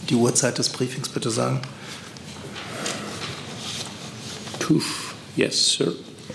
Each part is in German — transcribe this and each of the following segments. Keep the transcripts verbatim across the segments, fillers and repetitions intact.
die Uhrzeit des Briefings bitte sagen? Puff. Yes, sir.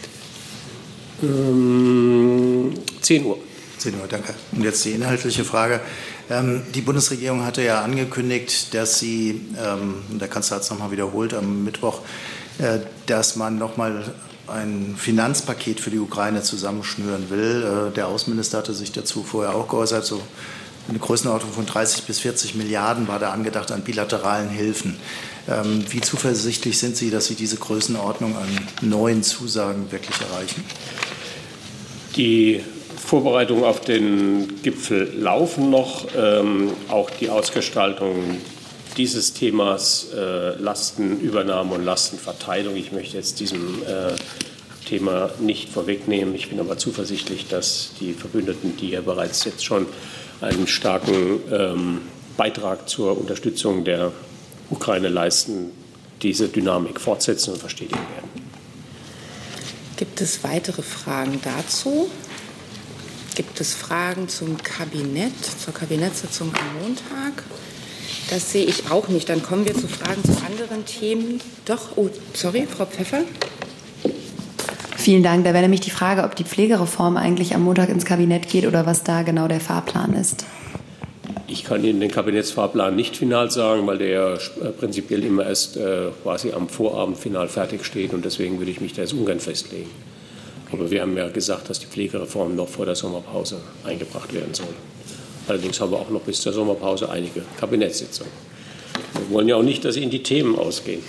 Ähm, zehn Uhr. zehn Uhr, danke. Und jetzt die inhaltliche Frage. Ähm, die Bundesregierung hatte ja angekündigt, dass sie, ähm, der Kanzler hat es nochmal wiederholt am Mittwoch, äh, dass man nochmal ein Finanzpaket für die Ukraine zusammenschnüren will. Äh, der Außenminister hatte sich dazu vorher auch geäußert, so eine Größenordnung von dreißig bis vierzig Milliarden war da angedacht an bilateralen Hilfen. Ähm, wie zuversichtlich sind Sie, dass Sie diese Größenordnung an neuen Zusagen wirklich erreichen? Die Vorbereitungen auf den Gipfel laufen noch. Ähm, auch die Ausgestaltung dieses Themas äh, Lastenübernahme und Lastenverteilung. Ich möchte jetzt diesem äh, Thema nicht vorwegnehmen. Ich bin aber zuversichtlich, dass die Verbündeten, die ja bereits jetzt schon einen starken ähm, Beitrag zur Unterstützung der Ukraine leisten, diese Dynamik fortsetzen und verstetigen werden. Gibt es weitere Fragen dazu? Gibt es Fragen zum Kabinett, zur Kabinettssitzung am Montag? Das sehe ich auch nicht. Dann kommen wir zu Fragen zu anderen Themen. Doch, oh, sorry, Frau Pfeffer. Vielen Dank. Da wäre nämlich die Frage, ob die Pflegereform eigentlich am Montag ins Kabinett geht oder was da genau der Fahrplan ist. Ich kann Ihnen den Kabinettsfahrplan nicht final sagen, weil der äh, prinzipiell immer erst äh, quasi am Vorabend final fertig steht und deswegen würde ich mich da jetzt ungern festlegen. Aber wir haben ja gesagt, dass die Pflegereform noch vor der Sommerpause eingebracht werden soll. Allerdings haben wir auch noch bis zur Sommerpause einige Kabinettssitzungen. Wir wollen ja auch nicht, dass Ihnen die Themen ausgehen.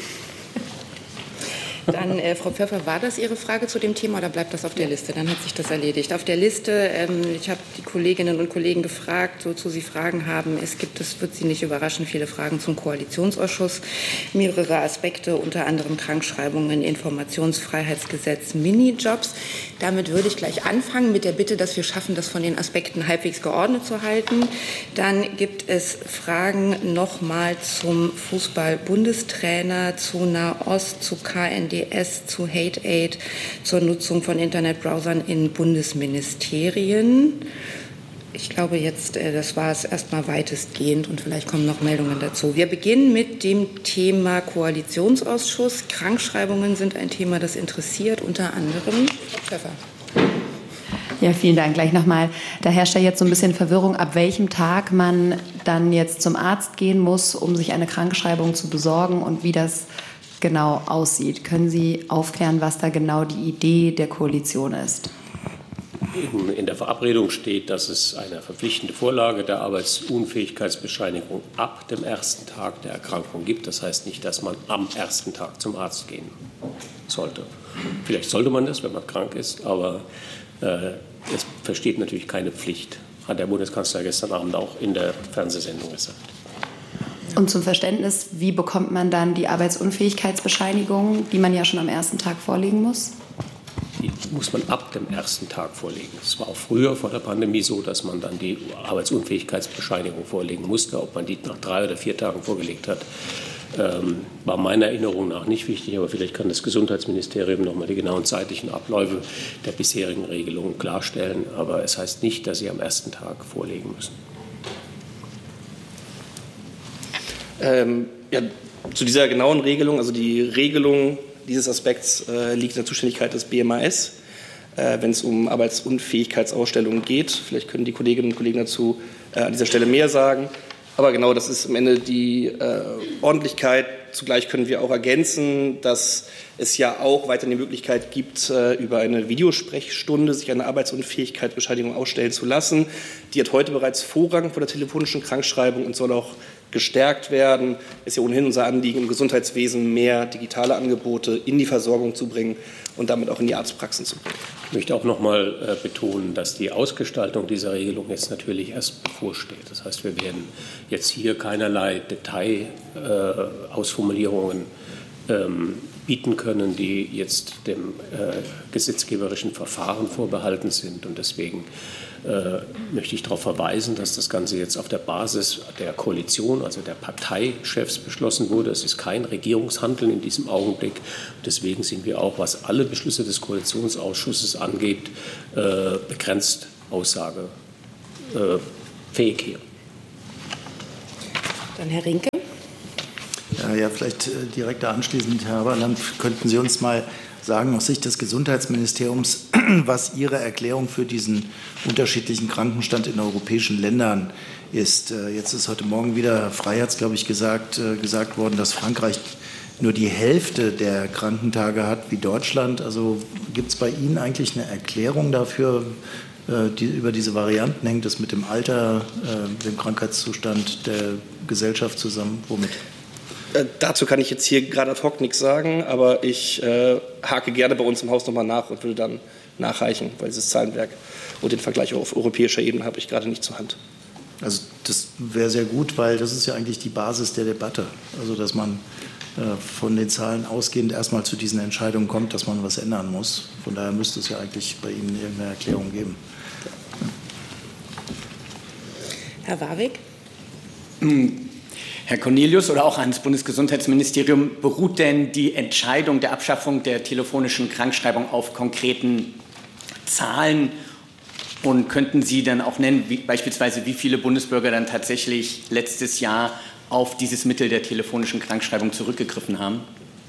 Dann, äh, Frau Pfeffer, war das Ihre Frage zu dem Thema oder bleibt das auf der Liste? Dann hat sich das erledigt. Auf der Liste, ähm, ich habe die Kolleginnen und Kollegen gefragt, wozu sie Fragen haben. Es gibt, es wird Sie nicht überraschen, viele Fragen zum Koalitionsausschuss, mehrere Aspekte, unter anderem Krankschreibungen, Informationsfreiheitsgesetz, Minijobs. Damit würde ich gleich anfangen mit der Bitte, dass wir schaffen, das von den Aspekten halbwegs geordnet zu halten. Dann gibt es Fragen nochmal zum Fußball-Bundestrainer, zu Nahost, zu K N D S, zu Hate Aid, zur Nutzung von Internetbrowsern in Bundesministerien. Ich glaube jetzt, das war es erstmal weitestgehend und vielleicht kommen noch Meldungen dazu. Wir beginnen mit dem Thema Koalitionsausschuss. Krankschreibungen sind ein Thema, das interessiert, unter anderem Frau Pfeffer. Ja, vielen Dank. Gleich nochmal. Da herrscht ja jetzt so ein bisschen Verwirrung, ab welchem Tag man dann jetzt zum Arzt gehen muss, um sich eine Krankschreibung zu besorgen und wie das genau aussieht. Können Sie aufklären, was da genau die Idee der Koalition ist? In der Verabredung steht, dass es eine verpflichtende Vorlage der Arbeitsunfähigkeitsbescheinigung ab dem ersten Tag der Erkrankung gibt. Das heißt nicht, dass man am ersten Tag zum Arzt gehen sollte. Vielleicht sollte man das, wenn man krank ist, aber äh, es versteht natürlich keine Pflicht, hat der Bundeskanzler gestern Abend auch in der Fernsehsendung gesagt. Und zum Verständnis, wie bekommt man dann die Arbeitsunfähigkeitsbescheinigung, die man ja schon am ersten Tag vorlegen muss? Die muss man ab dem ersten Tag vorlegen. Es war auch früher vor der Pandemie so, dass man dann die Arbeitsunfähigkeitsbescheinigung vorlegen musste. Ob man die nach drei oder vier Tagen vorgelegt hat, ähm, war meiner Erinnerung nach nicht wichtig. Aber vielleicht kann das Gesundheitsministerium noch mal die genauen zeitlichen Abläufe der bisherigen Regelungen klarstellen. Aber es heißt nicht, dass sie am ersten Tag vorlegen müssen. Ähm, ja, zu dieser genauen Regelung, also die Regelung dieses Aspekts äh, liegt in der Zuständigkeit des B M A S, äh, wenn es um Arbeitsunfähigkeitsausstellungen geht. Vielleicht können die Kolleginnen und Kollegen dazu äh, an dieser Stelle mehr sagen. Aber genau, das ist am Ende die äh, Ordentlichkeit. Zugleich können wir auch ergänzen, dass es ja auch weiterhin die Möglichkeit gibt, äh, über eine Videosprechstunde sich eine Arbeitsunfähigkeitsbescheinigung ausstellen zu lassen. Die hat heute bereits Vorrang vor der telefonischen Krankschreibung und soll auch gestärkt werden. Es ist ja ohnehin unser Anliegen, im Gesundheitswesen mehr digitale Angebote in die Versorgung zu bringen und damit auch in die Arztpraxen zu bringen. Ich möchte auch noch mal äh, betonen, dass die Ausgestaltung dieser Regelung jetzt natürlich erst bevorsteht. Das heißt, wir werden jetzt hier keinerlei Detailausformulierungen äh, ähm, bieten können, die jetzt dem äh, gesetzgeberischen Verfahren vorbehalten sind. Und deswegen äh, möchte ich darauf verweisen, dass das Ganze jetzt auf der Basis der Koalition, also der Parteichefs, beschlossen wurde. Es ist kein Regierungshandeln in diesem Augenblick. Deswegen sind wir auch, was alle Beschlüsse des Koalitionsausschusses angeht, äh, begrenzt aussagefähig hier. Dann Herr Rinke. Ja, vielleicht direkt da anschließend, Herr Haberland, könnten Sie uns mal sagen, aus Sicht des Gesundheitsministeriums, was Ihre Erklärung für diesen unterschiedlichen Krankenstand in europäischen Ländern ist. Jetzt ist heute Morgen wieder Freiherz, glaube ich, gesagt, gesagt worden, dass Frankreich nur die Hälfte der Krankentage hat wie Deutschland. Also gibt es bei Ihnen eigentlich eine Erklärung dafür, die über diese Varianten? Hängt es mit dem Alter, dem Krankheitszustand der Gesellschaft zusammen? Womit? Äh, dazu kann ich jetzt hier gerade ad hoc nichts sagen, aber ich äh, hake gerne bei uns im Haus nochmal nach und würde dann nachreichen, weil dieses Zahlenwerk und den Vergleich auf europäischer Ebene habe ich gerade nicht zur Hand. Also das wäre sehr gut, weil das ist ja eigentlich die Basis der Debatte. Also dass man äh, von den Zahlen ausgehend erstmal zu diesen Entscheidungen kommt, dass man was ändern muss. Von daher müsste es ja eigentlich bei Ihnen irgendeine Erklärung geben. Herr Warwick? Herr Cornelius oder auch ans Bundesgesundheitsministerium, beruht denn die Entscheidung der Abschaffung der telefonischen Krankschreibung auf konkreten Zahlen? Und könnten Sie dann auch nennen, wie, beispielsweise, wie viele Bundesbürger dann tatsächlich letztes Jahr auf dieses Mittel der telefonischen Krankschreibung zurückgegriffen haben?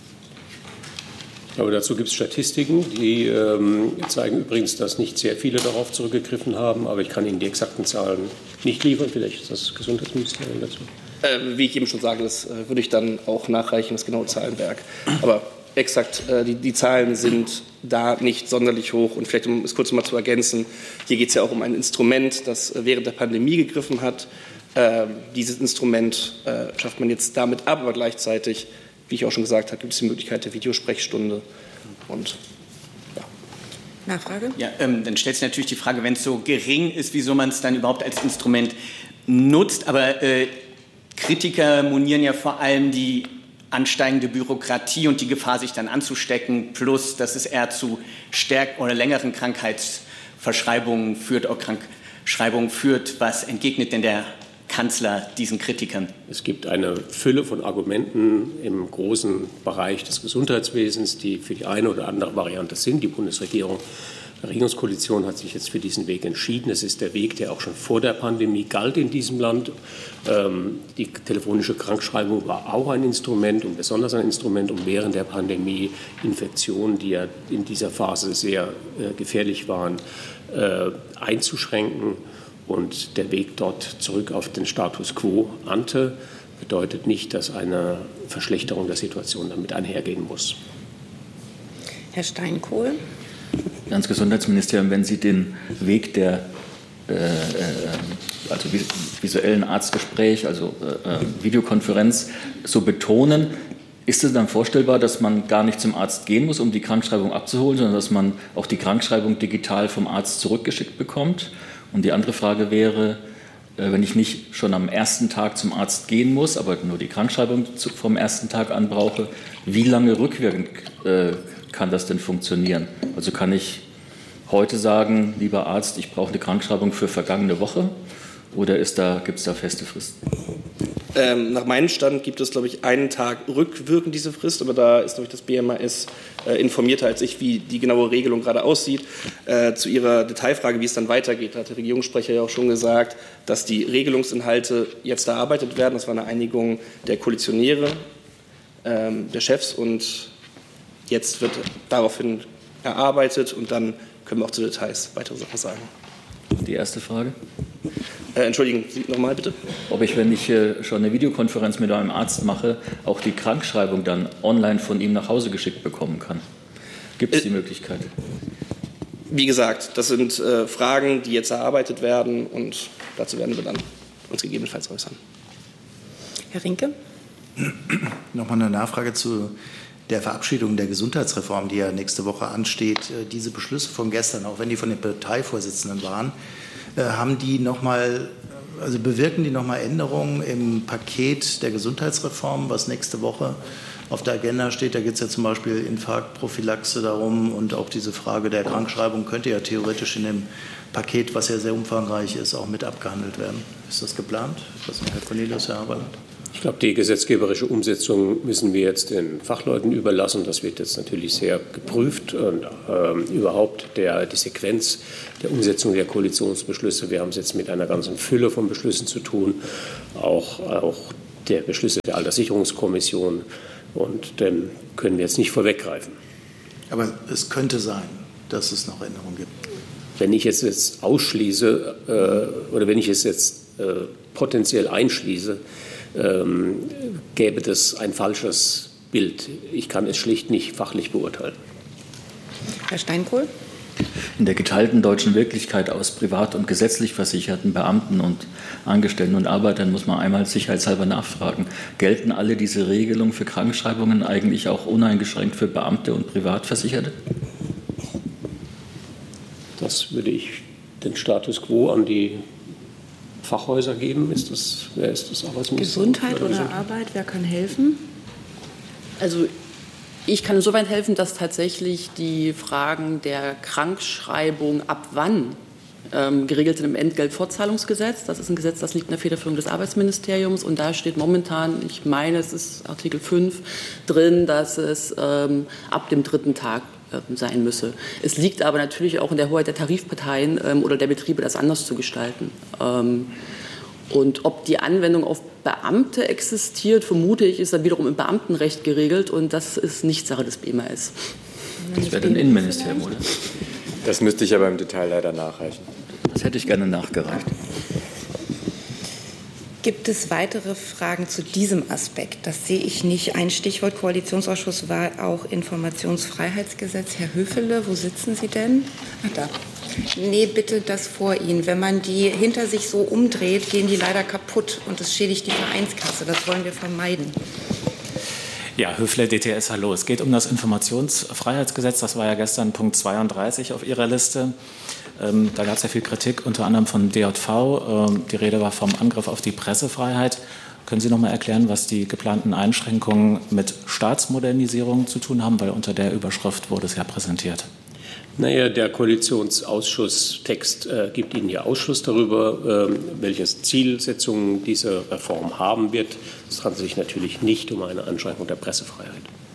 Ich glaube, dazu gibt es Statistiken, die ähm, zeigen übrigens, dass nicht sehr viele darauf zurückgegriffen haben. Aber ich kann Ihnen die exakten Zahlen nicht liefern. Vielleicht ist das Gesundheitsministerium dazu. Äh, wie ich eben schon sage, das äh, würde ich dann auch nachreichen, das genaue Zahlenwerk. Aber exakt, äh, die, die Zahlen sind da nicht sonderlich hoch. Und vielleicht, um es kurz mal zu ergänzen, hier geht es ja auch um ein Instrument, das äh, während der Pandemie gegriffen hat. Äh, dieses Instrument äh, schafft man jetzt damit ab, aber gleichzeitig, wie ich auch schon gesagt habe, gibt es die Möglichkeit der Videosprechstunde. Und ja. Nachfrage? Ja, ähm, dann stellt sich natürlich die Frage, wenn es so gering ist, wieso man es dann überhaupt als Instrument nutzt. Aber äh, Kritiker monieren ja vor allem die ansteigende Bürokratie und die Gefahr, sich dann anzustecken, plus dass es eher zu stärkeren oder längeren Krankheitsverschreibungen führt, auch Krankschreibungen führt. Was entgegnet denn der Kanzler diesen Kritikern? Es gibt eine Fülle von Argumenten im großen Bereich des Gesundheitswesens, die für die eine oder andere Variante sind. Die Bundesregierung Die Regierungskoalition hat sich jetzt für diesen Weg entschieden. Es ist der Weg, der auch schon vor der Pandemie galt in diesem Land. Ähm, die telefonische Krankschreibung war auch ein Instrument und besonders ein Instrument, um während der Pandemie Infektionen, die ja in dieser Phase sehr äh, gefährlich waren, äh, einzuschränken. Und der Weg dort zurück auf den Status quo ante bedeutet nicht, dass eine Verschlechterung der Situation damit einhergehen muss. Herr Steinkohl. Ans Gesundheitsministerium, wenn Sie den Weg der äh, äh, also visuellen Arztgespräch, also äh, Videokonferenz so betonen, ist es dann vorstellbar, dass man gar nicht zum Arzt gehen muss, um die Krankschreibung abzuholen, sondern dass man auch die Krankschreibung digital vom Arzt zurückgeschickt bekommt? Und die andere Frage wäre, äh, wenn ich nicht schon am ersten Tag zum Arzt gehen muss, aber nur die Krankschreibung zu, vom ersten Tag an brauche, wie lange rückwirkend äh, kann das denn funktionieren? Also kann ich heute sagen, lieber Arzt, ich brauche eine Krankschreibung für vergangene Woche, oder ist da, gibt es da feste Fristen? Ähm, nach meinem Stand gibt es, glaube ich, einen Tag rückwirkend diese Frist, aber da ist, glaube ich, das B M A S äh, informierter als ich, wie die genaue Regelung gerade aussieht. Äh, zu Ihrer Detailfrage, wie es dann weitergeht, hat der Regierungssprecher ja auch schon gesagt, dass die Regelungsinhalte jetzt erarbeitet werden. Das war eine Einigung der Koalitionäre, ähm, der Chefs, und jetzt wird daraufhin erarbeitet und dann können wir auch zu Details weitere Sachen sagen. Die erste Frage. Äh, entschuldigen Sie nochmal bitte. Ob ich, wenn ich äh, schon eine Videokonferenz mit einem Arzt mache, auch die Krankschreibung dann online von ihm nach Hause geschickt bekommen kann. Gibt es äh, die Möglichkeit? Wie gesagt, das sind äh, Fragen, die jetzt erarbeitet werden, und dazu werden wir dann uns gegebenenfalls äußern. Herr Rinke. Nochmal eine Nachfrage zu der Verabschiedung der Gesundheitsreform, die ja nächste Woche ansteht. Diese Beschlüsse von gestern, auch wenn die von den Parteivorsitzenden waren, haben die noch mal, also bewirken die noch mal Änderungen im Paket der Gesundheitsreform, was nächste Woche auf der Agenda steht? Da geht es ja zum Beispiel Infarktprophylaxe darum, und auch diese Frage der Krankschreibung könnte ja theoretisch in dem Paket, was ja sehr umfangreich ist, auch mit abgehandelt werden. Ist das geplant? Was Herr Cornelius, Herr Haberland? Ich glaube, die gesetzgeberische Umsetzung müssen wir jetzt den Fachleuten überlassen. Das wird jetzt natürlich sehr geprüft. Und äh, überhaupt der, die Sequenz der Umsetzung der Koalitionsbeschlüsse. Wir haben es jetzt mit einer ganzen Fülle von Beschlüssen zu tun. Auch, auch der Beschlüsse der Alterssicherungskommission. Und dem können wir jetzt nicht vorweggreifen. Aber es könnte sein, dass es noch Änderungen gibt. Wenn ich es jetzt ausschließe äh, oder wenn ich es jetzt äh, potenziell einschließe, ähm, gäbe das ein falsches Bild. Ich kann es schlicht nicht fachlich beurteilen. Herr Steinkohl? In der geteilten deutschen Wirklichkeit aus privat und gesetzlich versicherten Beamten und Angestellten und Arbeitern muss man einmal sicherheitshalber nachfragen. Gelten alle diese Regelungen für Krankschreibungen eigentlich auch uneingeschränkt für Beamte und Privatversicherte? Das würde ich den Status quo an die Fachhäuser geben. Ist das, wer ist das Arbeitsministerium? Gesundheit oder Gesundheit? Arbeit, wer kann helfen? Also ich kann insoweit helfen, dass tatsächlich die Fragen der Krankschreibung ab wann ähm, geregelt sind im Entgeltfortzahlungsgesetz. Das ist ein Gesetz, das liegt in der Federführung des Arbeitsministeriums und da steht momentan, ich meine, es ist Artikel fünf drin, dass es ähm, ab dem dritten Tag ähm, sein müsse. Es liegt aber natürlich auch in der Hoheit der Tarifparteien ähm, oder der Betriebe, das anders zu gestalten. Ähm, Und ob die Anwendung auf Beamte existiert, vermute ich, ist dann wiederum im Beamtenrecht geregelt. Und das ist nicht Sache des B M A S. Das wäre ein Innenministerium, oder? Das müsste ich aber im Detail leider nachreichen. Das hätte ich gerne nachgereicht. Gibt es weitere Fragen zu diesem Aspekt? Das sehe ich nicht. Ein Stichwort Koalitionsausschuss war auch Informationsfreiheitsgesetz. Herr Höfele, wo sitzen Sie denn? Ach, da. Nee, bitte das vor Ihnen. Wenn man die hinter sich so umdreht, gehen die leider kaputt und es schädigt die Vereinskasse. Das wollen wir vermeiden. Ja, Höfle, D T S, hallo. Es geht um das Informationsfreiheitsgesetz. Das war ja gestern Punkt zweiunddreißig auf Ihrer Liste. Ähm, da gab es ja viel Kritik, unter anderem von D J V. Ähm, die Rede war vom Angriff auf die Pressefreiheit. Können Sie noch mal erklären, was die geplanten Einschränkungen mit Staatsmodernisierung zu tun haben? Weil unter der Überschrift wurde es ja präsentiert. Naja, der Koalitionsausschusstext äh, gibt Ihnen ja Ausschluss darüber, äh, welche Zielsetzungen diese Reform haben wird. Es handelt sich natürlich nicht um eine Einschränkung der Pressefreiheit.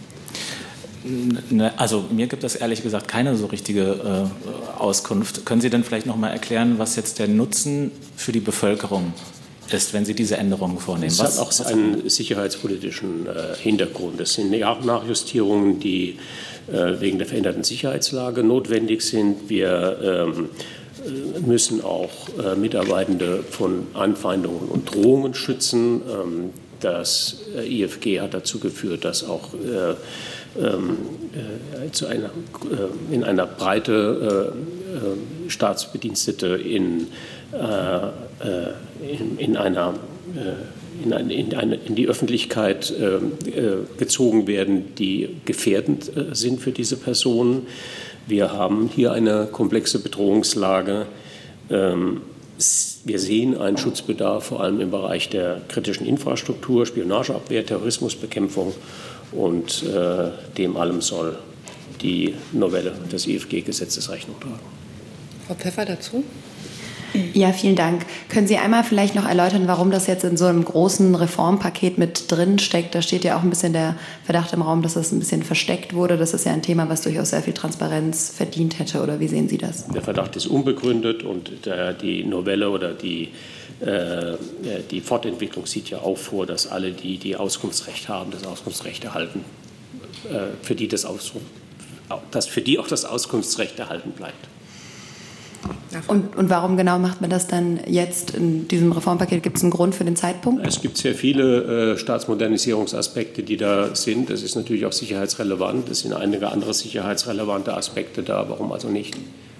Also mir gibt es ehrlich gesagt keine so richtige äh, Auskunft. Können Sie denn vielleicht noch mal erklären, was jetzt der Nutzen für die Bevölkerung ist, wenn Sie diese Änderungen vornehmen? Es hat auch einen sicherheitspolitischen äh, Hintergrund. Es sind Nachjustierungen, die äh, wegen der veränderten Sicherheitslage notwendig sind. Wir ähm, müssen auch äh, Mitarbeitende von Anfeindungen und Drohungen schützen. Ähm, das äh, I F G hat dazu geführt, dass auch äh, ähm, äh, zu einer, äh, in einer Breite äh, äh, Staatsbedienstete in äh, in, in, einer, in, eine, in, eine, in die Öffentlichkeit äh, gezogen werden, die gefährdend äh, sind für diese Personen. Wir haben hier eine komplexe Bedrohungslage. Ähm, wir sehen einen Schutzbedarf, vor allem im Bereich der kritischen Infrastruktur, Spionageabwehr, Terrorismusbekämpfung und äh, dem allem soll die Novelle des I F G-Gesetzes Rechnung tragen. Frau Pfeffer dazu? Ja, vielen Dank. Können Sie einmal vielleicht noch erläutern, warum das jetzt in so einem großen Reformpaket mit drin steckt? Da steht ja auch ein bisschen der Verdacht im Raum, dass das ein bisschen versteckt wurde. Das ist ja ein Thema, was durchaus sehr viel Transparenz verdient hätte. Oder wie sehen Sie das? Der Verdacht ist unbegründet und die Novelle oder die, äh, die Fortentwicklung sieht ja auch vor, dass alle, die, die Auskunftsrecht haben, das Auskunftsrecht erhalten, äh, für die das Aus, dass für die auch das Auskunftsrecht erhalten bleibt. Und, und warum genau macht man das dann jetzt in diesem Reformpaket? Gibt es einen Grund für den Zeitpunkt? Es gibt sehr viele äh, Staatsmodernisierungsaspekte, die da sind. Das ist natürlich auch sicherheitsrelevant. Es sind einige andere sicherheitsrelevante Aspekte da. Warum also nicht?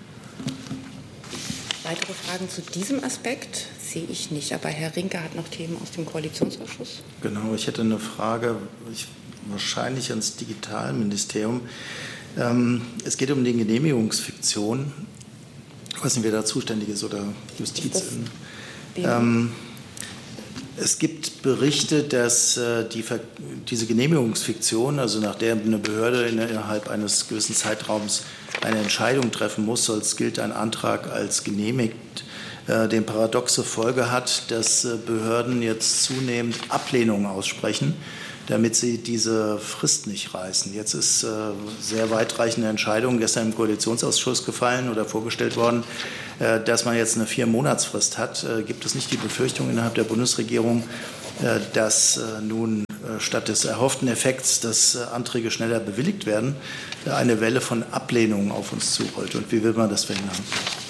Weitere Fragen zu diesem Aspekt sehe ich nicht. Aber Herr Rinke hat noch Themen aus dem Koalitionsausschuss. Genau, ich hätte eine Frage, ich, wahrscheinlich ans Digitalministerium. Ähm, es geht um die Genehmigungsfiktion. Ich weiß nicht, wer da zuständig ist oder Justiz. Ähm, es gibt Berichte, dass äh, die, diese Genehmigungsfiktion, also nach der eine Behörde innerhalb eines gewissen Zeitraums eine Entscheidung treffen muss, sonst gilt ein Antrag als genehmigt, äh, den paradoxe Folge hat, dass äh, Behörden jetzt zunehmend Ablehnungen aussprechen, damit sie diese Frist nicht reißen. Jetzt ist äh, sehr weitreichende Entscheidung gestern im Koalitionsausschuss gefallen oder vorgestellt worden, äh, dass man jetzt eine Vier-Monats-Frist hat. Äh, gibt es nicht die Befürchtung innerhalb der Bundesregierung, dass nun statt des erhofften Effekts, dass Anträge schneller bewilligt werden, eine Welle von Ablehnungen auf uns zurollt. Und wie will man das verhindern?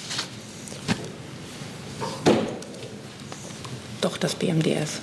Doch, das B M D S.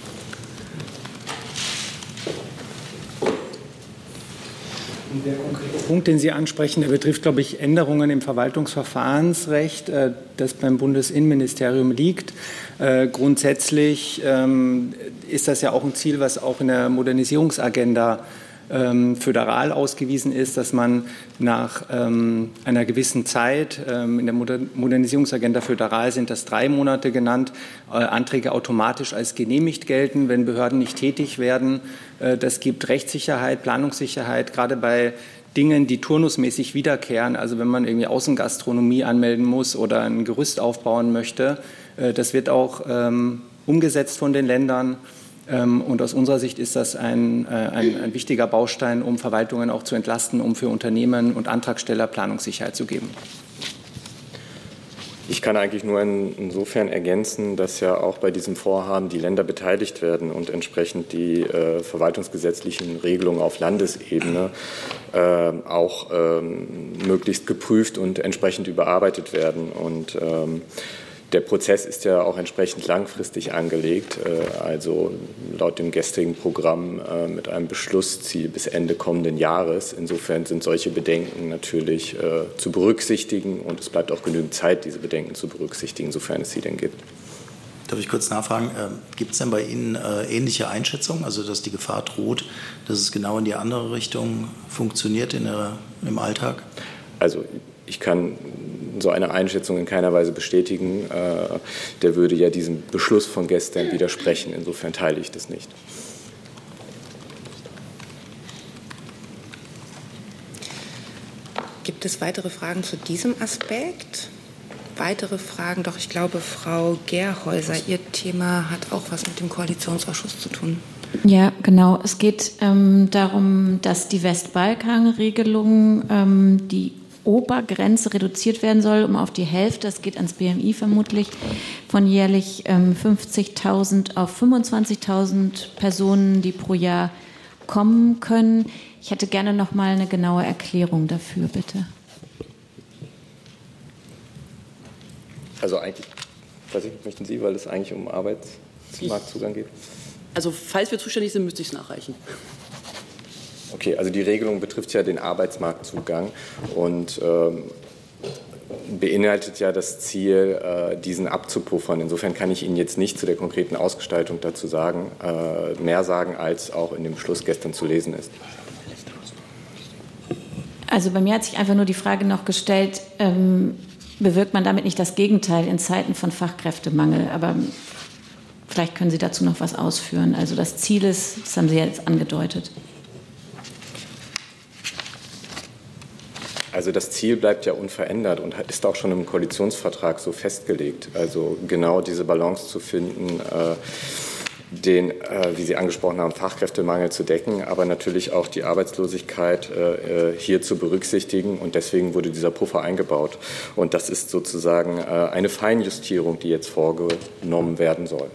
Der konkrete Punkt, den Sie ansprechen, der betrifft, glaube ich, Änderungen im Verwaltungsverfahrensrecht, das beim Bundesinnenministerium liegt. Grundsätzlich ist das ja auch ein Ziel, was auch in der Modernisierungsagenda föderal ausgewiesen ist, dass man nach einer gewissen Zeit, in der Modernisierungsagenda föderal sind das drei Monate genannt, Anträge automatisch als genehmigt gelten, wenn Behörden nicht tätig werden. Das gibt Rechtssicherheit, Planungssicherheit, gerade bei Dingen, die turnusmäßig wiederkehren, also wenn man irgendwie Außengastronomie anmelden muss oder ein Gerüst aufbauen möchte. Das wird auch umgesetzt von den Ländern. Und aus unserer Sicht ist das ein, ein, ein wichtiger Baustein, um Verwaltungen auch zu entlasten, um für Unternehmen und Antragsteller Planungssicherheit zu geben. Ich kann eigentlich nur in, insofern ergänzen, dass ja auch bei diesem Vorhaben die Länder beteiligt werden und entsprechend die äh, verwaltungsgesetzlichen Regelungen auf Landesebene äh, auch ähm, möglichst geprüft und entsprechend überarbeitet werden. Und ähm, der Prozess ist ja auch entsprechend langfristig angelegt, also laut dem gestrigen Programm mit einem Beschlussziel bis Ende kommenden Jahres. Insofern sind solche Bedenken natürlich zu berücksichtigen und es bleibt auch genügend Zeit, diese Bedenken zu berücksichtigen, sofern es sie denn gibt. Darf ich kurz nachfragen, gibt es denn bei Ihnen ähnliche Einschätzungen, also dass die Gefahr droht, dass es genau in die andere Richtung funktioniert in der, im Alltag? Also ich kann so eine Einschätzung in keiner Weise bestätigen. Der würde ja diesem Beschluss von gestern widersprechen. Insofern teile ich das nicht. Gibt es weitere Fragen zu diesem Aspekt? Weitere Fragen? Doch, ich glaube, Frau Gerhäuser, Ihr Thema hat auch was mit dem Koalitionsausschuss zu tun. Ja, genau. Es geht ähm, darum, dass die Westbalkan-Regelung, ähm, die Obergrenze reduziert werden soll, um auf die Hälfte, das geht ans B M I vermutlich, von jährlich ähm, fünfzigtausend auf fünfundzwanzigtausend Personen, die pro Jahr kommen können. Ich hätte gerne noch mal eine genaue Erklärung dafür, bitte. Also eigentlich, weiß ich, möchten Sie, weil es eigentlich um Arbeitsmarktzugang geht? Also falls wir zuständig sind, müsste ich es nachreichen. Okay, also die Regelung betrifft ja den Arbeitsmarktzugang und ähm, beinhaltet ja das Ziel, äh, diesen abzupuffern. Insofern kann ich Ihnen jetzt nicht zu der konkreten Ausgestaltung dazu sagen, äh, mehr sagen, als auch in dem Beschluss gestern zu lesen ist. Also bei mir hat sich einfach nur die Frage noch gestellt, ähm, bewirkt man damit nicht das Gegenteil in Zeiten von Fachkräftemangel? Aber vielleicht können Sie dazu noch was ausführen. Also das Ziel ist, das haben Sie jetzt angedeutet. Also das Ziel bleibt ja unverändert und ist auch schon im Koalitionsvertrag so festgelegt. Also genau diese Balance zu finden, äh, den, äh, wie Sie angesprochen haben, Fachkräftemangel zu decken, aber natürlich auch die Arbeitslosigkeit äh, hier zu berücksichtigen. Und deswegen wurde dieser Puffer eingebaut. Und das ist sozusagen äh, eine Feinjustierung, die jetzt vorgenommen werden soll.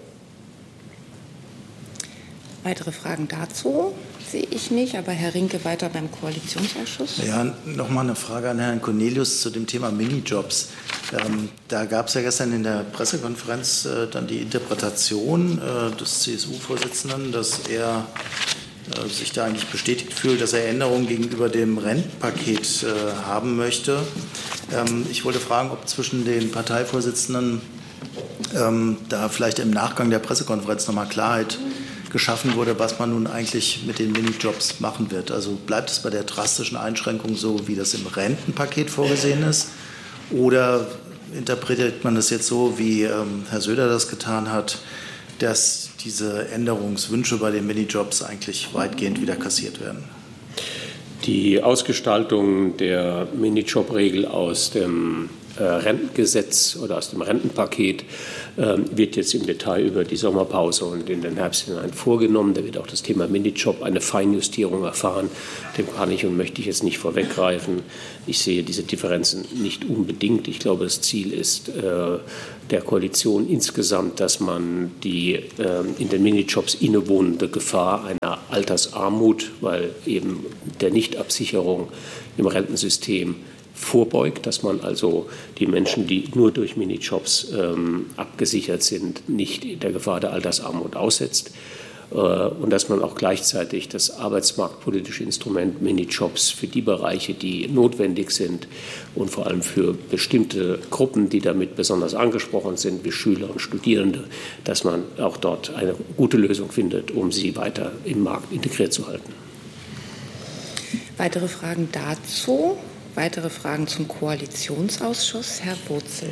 Weitere Fragen dazu sehe ich nicht, aber Herr Rinke weiter beim Koalitionsausschuss. Ja, noch mal eine Frage an Herrn Cornelius zu dem Thema Minijobs. Ähm, da gab es ja gestern in der Pressekonferenz äh, dann die Interpretation äh, des C S U-Vorsitzenden, dass er äh, sich da eigentlich bestätigt fühlt, dass er Änderungen gegenüber dem Rentenpaket äh, haben möchte. Ähm, ich wollte fragen, ob zwischen den Parteivorsitzenden ähm, da vielleicht im Nachgang der Pressekonferenz noch mal Klarheit geschaffen wurde, was man nun eigentlich mit den Minijobs machen wird. Also bleibt es bei der drastischen Einschränkung so, wie das im Rentenpaket vorgesehen ist? Oder interpretiert man das jetzt so, wie ähm, Herr Söder das getan hat, dass diese Änderungswünsche bei den Minijobs eigentlich weitgehend wieder kassiert werden? Die Ausgestaltung der Minijob-Regel aus dem äh, Rentengesetz oder aus dem Rentenpaket äh, wird jetzt im Detail über die Sommerpause und in den Herbst hinein vorgenommen. Da wird auch das Thema Minijob eine Feinjustierung erfahren. Dem kann ich und möchte ich jetzt nicht vorweggreifen. Ich sehe diese Differenzen nicht unbedingt. Ich glaube, das Ziel ist äh, der Koalition insgesamt, dass man die äh, in den Minijobs innewohnende Gefahr einer Altersarmut, weil eben der Nichtabsicherung im Rentensystem vorbeugt, dass man also die Menschen, die nur durch Minijobs ähm, abgesichert sind, nicht der Gefahr der Altersarmut aussetzt. Und dass man auch gleichzeitig das arbeitsmarktpolitische Instrument Minijobs für die Bereiche, die notwendig sind und vor allem für bestimmte Gruppen, die damit besonders angesprochen sind, wie Schüler und Studierende, dass man auch dort eine gute Lösung findet, um sie weiter im Markt integriert zu halten. Weitere Fragen dazu? Weitere Fragen zum Koalitionsausschuss? Herr Wurzel.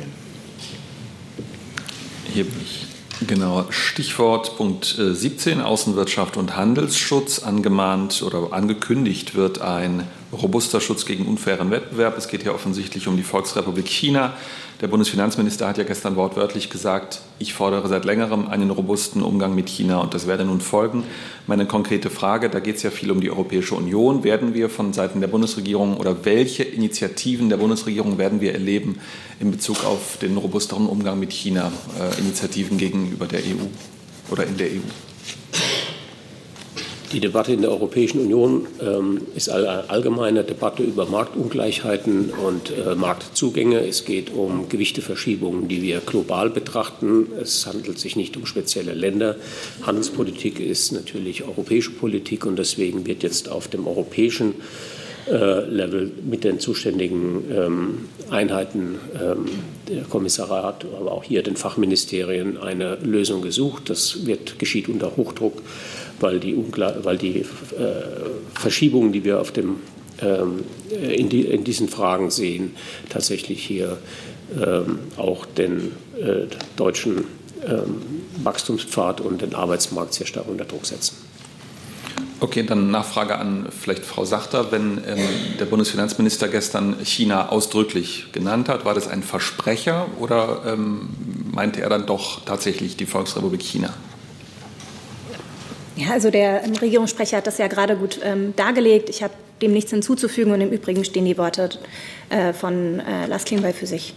Hier bin ich. Genau, Stichwort Punkt siebzehn, Außenwirtschaft und Handelsschutz. Angemahnt oder angekündigt wird ein robuster Schutz gegen unfairen Wettbewerb. Es geht hier offensichtlich um die Volksrepublik China. Der Bundesfinanzminister hat ja gestern wortwörtlich gesagt, ich fordere seit längerem einen robusten Umgang mit China und das werde nun folgen. Meine konkrete Frage, da geht es ja viel um die Europäische Union. Werden wir von Seiten der Bundesregierung oder welche Initiativen der Bundesregierung werden wir erleben in Bezug auf den robusteren Umgang mit China, äh, Initiativen gegenüber der E U oder in der E U? Die Debatte in der Europäischen Union ähm, ist eine allgemeine Debatte über Marktungleichheiten und äh, Marktzugänge. Es geht um Gewichteverschiebungen, die wir global betrachten. Es handelt sich nicht um spezielle Länder. Handelspolitik ist natürlich europäische Politik und deswegen wird jetzt auf dem europäischen äh, Level mit den zuständigen ähm, Einheiten, ähm, der Kommissariat, aber auch hier den Fachministerien eine Lösung gesucht. Das wird, geschieht unter Hochdruck, weil die, weil die äh, Verschiebungen, die wir auf dem, ähm, in, die, in diesen Fragen sehen, tatsächlich hier ähm, auch den äh, deutschen ähm, Wachstumspfad und den Arbeitsmarkt sehr stark unter Druck setzen. Okay, dann Nachfrage an vielleicht Frau Sachter. Wenn ähm, der Bundesfinanzminister gestern China ausdrücklich genannt hat, war das ein Versprecher oder ähm, meinte er dann doch tatsächlich die Volksrepublik China? Ja, also der ähm, Regierungssprecher hat das ja gerade gut ähm, dargelegt. Ich habe dem nichts hinzuzufügen und im Übrigen stehen die Worte äh, von äh, Lars Klingbeil für sich.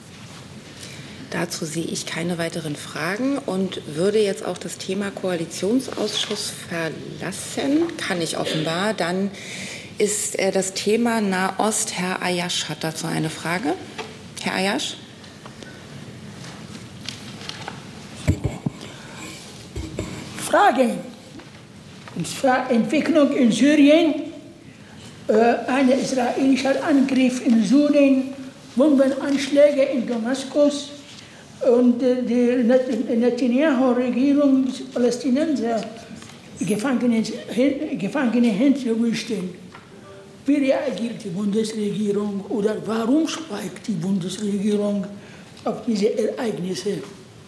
Dazu sehe ich keine weiteren Fragen und würde jetzt auch das Thema Koalitionsausschuss verlassen. Kann ich offenbar. Dann ist äh, das Thema Nahost. Herr Ayash hat dazu eine Frage. Herr Ayash. Frage. Und zwar Entwicklung in Syrien, äh, ein israelischer Angriff in Syrien, Bombenanschläge in Damaskus und äh, die Netanyahu-Regierung des Palästinenser Gefangene, Gefangene hinzuwischen. Wie reagiert die Bundesregierung oder warum schweigt die Bundesregierung auf diese Ereignisse?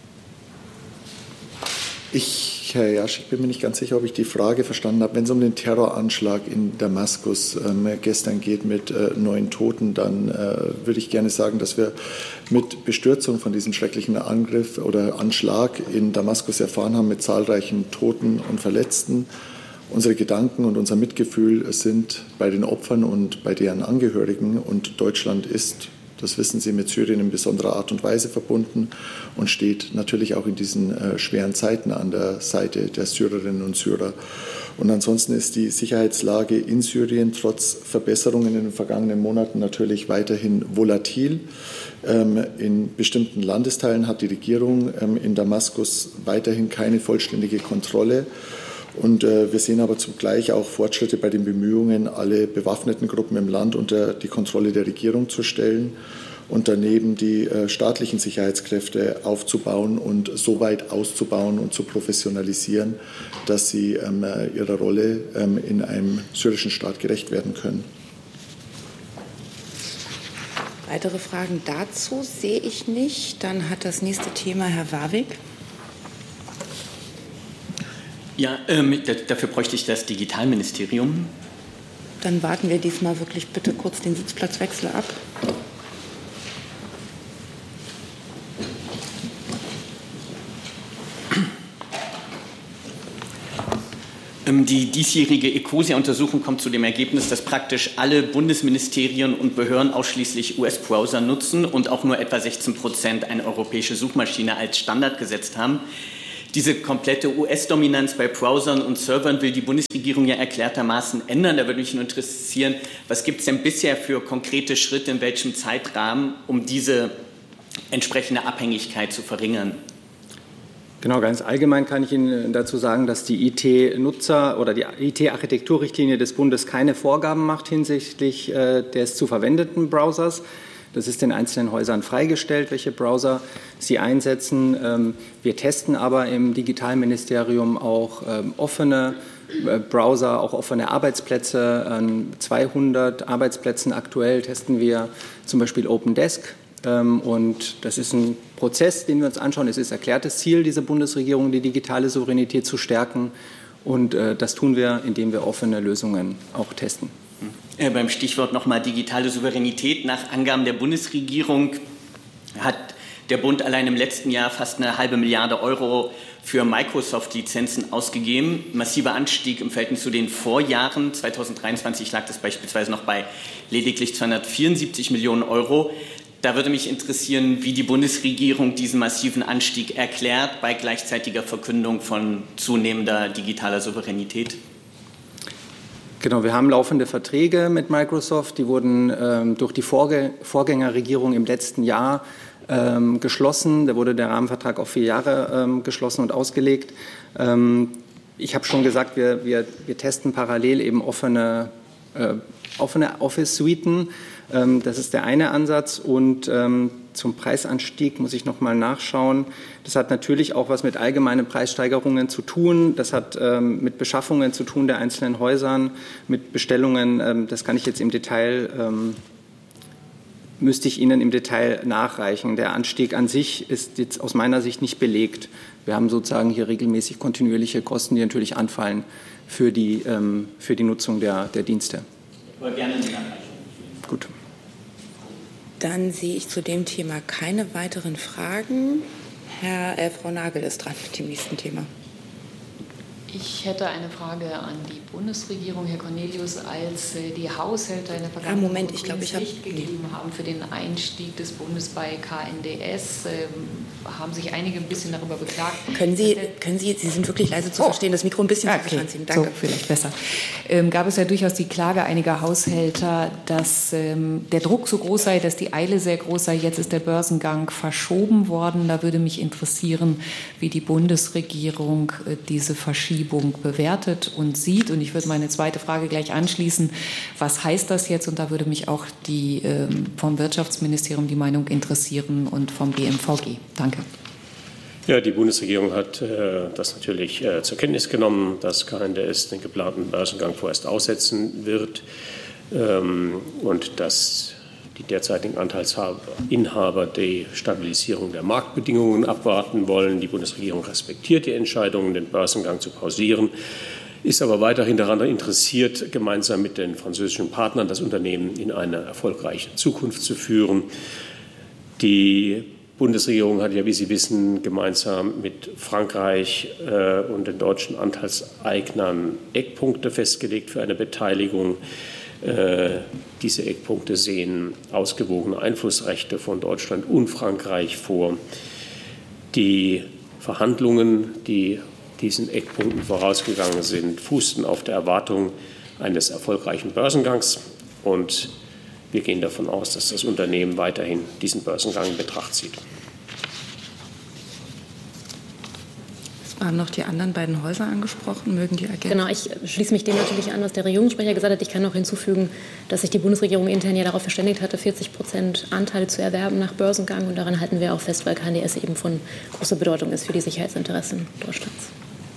Ich, Herr Jasch, ich bin mir nicht ganz sicher, ob ich die Frage verstanden habe. Wenn es um den Terroranschlag in Damaskus ähm, gestern geht mit äh, neun Toten, dann äh, würde ich gerne sagen, dass wir mit Bestürzung von diesem schrecklichen Angriff oder Anschlag in Damaskus erfahren haben mit zahlreichen Toten und Verletzten. Unsere Gedanken und unser Mitgefühl sind bei den Opfern und bei deren Angehörigen. Und Deutschland ist, das wissen Sie, mit Syrien in besonderer Art und Weise verbunden und steht natürlich auch in diesen äh, schweren Zeiten an der Seite der Syrerinnen und Syrer. Und ansonsten ist die Sicherheitslage in Syrien trotz Verbesserungen in den vergangenen Monaten natürlich weiterhin volatil. Ähm, in bestimmten Landesteilen hat die Regierung ähm, in Damaskus weiterhin keine vollständige Kontrolle. Und äh, wir sehen aber zugleich auch Fortschritte bei den Bemühungen, alle bewaffneten Gruppen im Land unter die Kontrolle der Regierung zu stellen und daneben die äh, staatlichen Sicherheitskräfte aufzubauen und so weit auszubauen und zu professionalisieren, dass sie ähm, ihrer Rolle ähm, in einem syrischen Staat gerecht werden können. Weitere Fragen dazu sehe ich nicht. Dann hat das nächste Thema Herr Warwick. Ja, ähm, dafür bräuchte ich das Digitalministerium. Dann warten wir diesmal wirklich bitte kurz den Sitzplatzwechsel ab. Die diesjährige ECOSIA-Untersuchung kommt zu dem Ergebnis, dass praktisch alle Bundesministerien und Behörden ausschließlich U S-Browser nutzen und auch nur etwa sechzehn Prozent eine europäische Suchmaschine als Standard gesetzt haben. Diese komplette U S-Dominanz bei Browsern und Servern will die Bundesregierung ja erklärtermaßen ändern. Da würde mich nur interessieren, was gibt es denn bisher für konkrete Schritte, in welchem Zeitrahmen, um diese entsprechende Abhängigkeit zu verringern? Genau, ganz allgemein kann ich Ihnen dazu sagen, dass die I T-Nutzer oder die I T-Architekturrichtlinie des Bundes keine Vorgaben macht hinsichtlich äh, des zu verwendeten Browsers. Das ist den einzelnen Häusern freigestellt, welche Browser sie einsetzen. Ähm, wir testen aber im Digitalministerium auch ähm, offene äh, Browser, auch offene Arbeitsplätze. An zweihundert Arbeitsplätzen aktuell testen wir zum Beispiel OpenDesk. Und das ist ein Prozess, den wir uns anschauen. Es ist erklärtes Ziel dieser Bundesregierung, die digitale Souveränität zu stärken. Und das tun wir, indem wir offene Lösungen auch testen. Äh, beim Stichwort nochmal digitale Souveränität. Nach Angaben der Bundesregierung hat der Bund allein im letzten Jahr fast eine halbe Milliarde Euro für Microsoft-Lizenzen ausgegeben. Massiver Anstieg im Verhältnis zu den Vorjahren. zweitausenddreiundzwanzig lag das beispielsweise noch bei lediglich zweihundertvierundsiebzig Millionen Euro. Da würde mich interessieren, wie die Bundesregierung diesen massiven Anstieg erklärt bei gleichzeitiger Verkündung von zunehmender digitaler Souveränität. Genau, wir haben laufende Verträge mit Microsoft. Die wurden ähm, durch die Vorge- Vorgängerregierung im letzten Jahr ähm, geschlossen. Da wurde der Rahmenvertrag auf vier Jahre ähm, geschlossen und ausgelegt. Ähm, ich habe schon gesagt, wir, wir, wir testen parallel eben offene, äh, offene Office-Suiten. Das ist der eine Ansatz. Und ähm, zum Preisanstieg muss ich noch mal nachschauen. Das hat natürlich auch was mit allgemeinen Preissteigerungen zu tun. Das hat ähm, mit Beschaffungen zu tun der einzelnen Häusern, mit Bestellungen. Ähm, das kann ich jetzt im Detail, ähm, müsste ich Ihnen im Detail nachreichen. Der Anstieg an sich ist jetzt aus meiner Sicht nicht belegt. Wir haben sozusagen hier regelmäßig kontinuierliche Kosten, die natürlich anfallen für die, ähm, für die Nutzung der, der Dienste. Aber gerne nachreichen. Gut. Dann sehe ich zu dem Thema keine weiteren Fragen. Herr, äh, Frau Nagel ist dran mit dem nächsten Thema. Ich hätte eine Frage an die Bundesregierung, Herr Cornelius, als die Haushälter in der Vergangenheit ah, Moment, ich glaube, ich habe Licht gegeben haben für den Einstieg des Bundes bei K N D S, äh, haben sich einige ein bisschen darüber beklagt. Können Sie, können Sie, Sie sind wirklich leise zu oh. verstehen, das Mikro ein bisschen okay. zu anziehen. Danke. So, vielleicht besser. Ähm, gab es ja durchaus die Klage einiger Haushälter, dass ähm, der Druck so groß sei, dass die Eile sehr groß sei. Jetzt ist der Börsengang verschoben worden. Da würde mich interessieren, wie die Bundesregierung äh, diese Verschiebung bewertet und sieht. Und ich würde meine zweite Frage gleich anschließen. Was heißt das jetzt? Und da würde mich auch die, ähm, vom Wirtschaftsministerium die Meinung interessieren und vom B M V G. Danke. Ja, die Bundesregierung hat äh, das natürlich äh, zur Kenntnis genommen, dass K N D S den geplanten Börsengang vorerst aussetzen wird ähm, und dass die derzeitigen Anteilsinhaber die Stabilisierung der Marktbedingungen abwarten wollen. Die Bundesregierung respektiert die Entscheidung, den Börsengang zu pausieren, ist aber weiterhin daran interessiert, gemeinsam mit den französischen Partnern das Unternehmen in eine erfolgreiche Zukunft zu führen. Die Bundesregierung hat ja, wie Sie wissen, gemeinsam mit Frankreich äh, und den deutschen Anteilseignern Eckpunkte festgelegt für eine Beteiligung. Äh, diese Eckpunkte sehen ausgewogene Einflussrechte von Deutschland und Frankreich vor. Die Verhandlungen, die diesen Eckpunkten vorausgegangen sind, fußten auf der Erwartung eines erfolgreichen Börsengangs. Und wir gehen davon aus, dass das Unternehmen weiterhin diesen Börsengang in Betracht zieht. Es waren noch die anderen beiden Häuser angesprochen. Mögen die ergänzen? Genau, ich schließe mich dem natürlich an, was der Regierungssprecher gesagt hat. Ich kann noch hinzufügen, dass sich die Bundesregierung intern ja darauf verständigt hatte, vierzig Prozent Anteile zu erwerben nach Börsengang. Und daran halten wir auch fest, weil K N D S eben von großer Bedeutung ist für die Sicherheitsinteressen Deutschlands.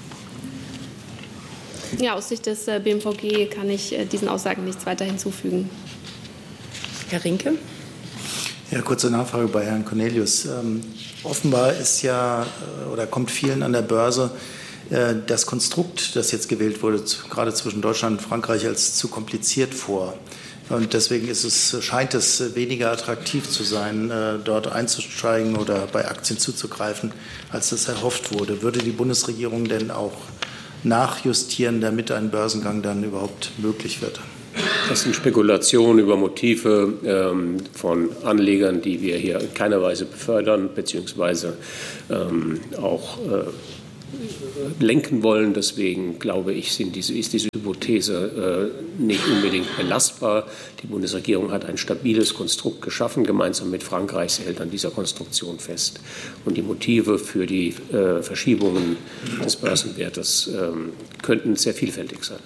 Ja, aus Sicht des B M V G kann ich diesen Aussagen nichts weiter hinzufügen. Herr Rinke? Ja, kurze Nachfrage bei Herrn Cornelius. Ähm, offenbar ist ja oder kommt vielen an der Börse äh, das Konstrukt, das jetzt gewählt wurde, zu, gerade zwischen Deutschland und Frankreich, als zu kompliziert vor. Und deswegen ist es, scheint es weniger attraktiv zu sein, äh, dort einzusteigen oder bei Aktien zuzugreifen, als das erhofft wurde. Würde die Bundesregierung denn auch nachjustieren, damit ein Börsengang dann überhaupt möglich wird? Das sind Spekulationen über Motive ähm, von Anlegern, die wir hier in keiner Weise befördern beziehungsweise ähm, auch äh, lenken wollen. Deswegen glaube ich, sind diese, ist diese Hypothese äh, nicht unbedingt belastbar. Die Bundesregierung hat ein stabiles Konstrukt geschaffen. Gemeinsam mit Frankreich Sie hält an dieser Konstruktion fest. Und die Motive für die äh, Verschiebungen des Börsenwertes äh, könnten sehr vielfältig sein.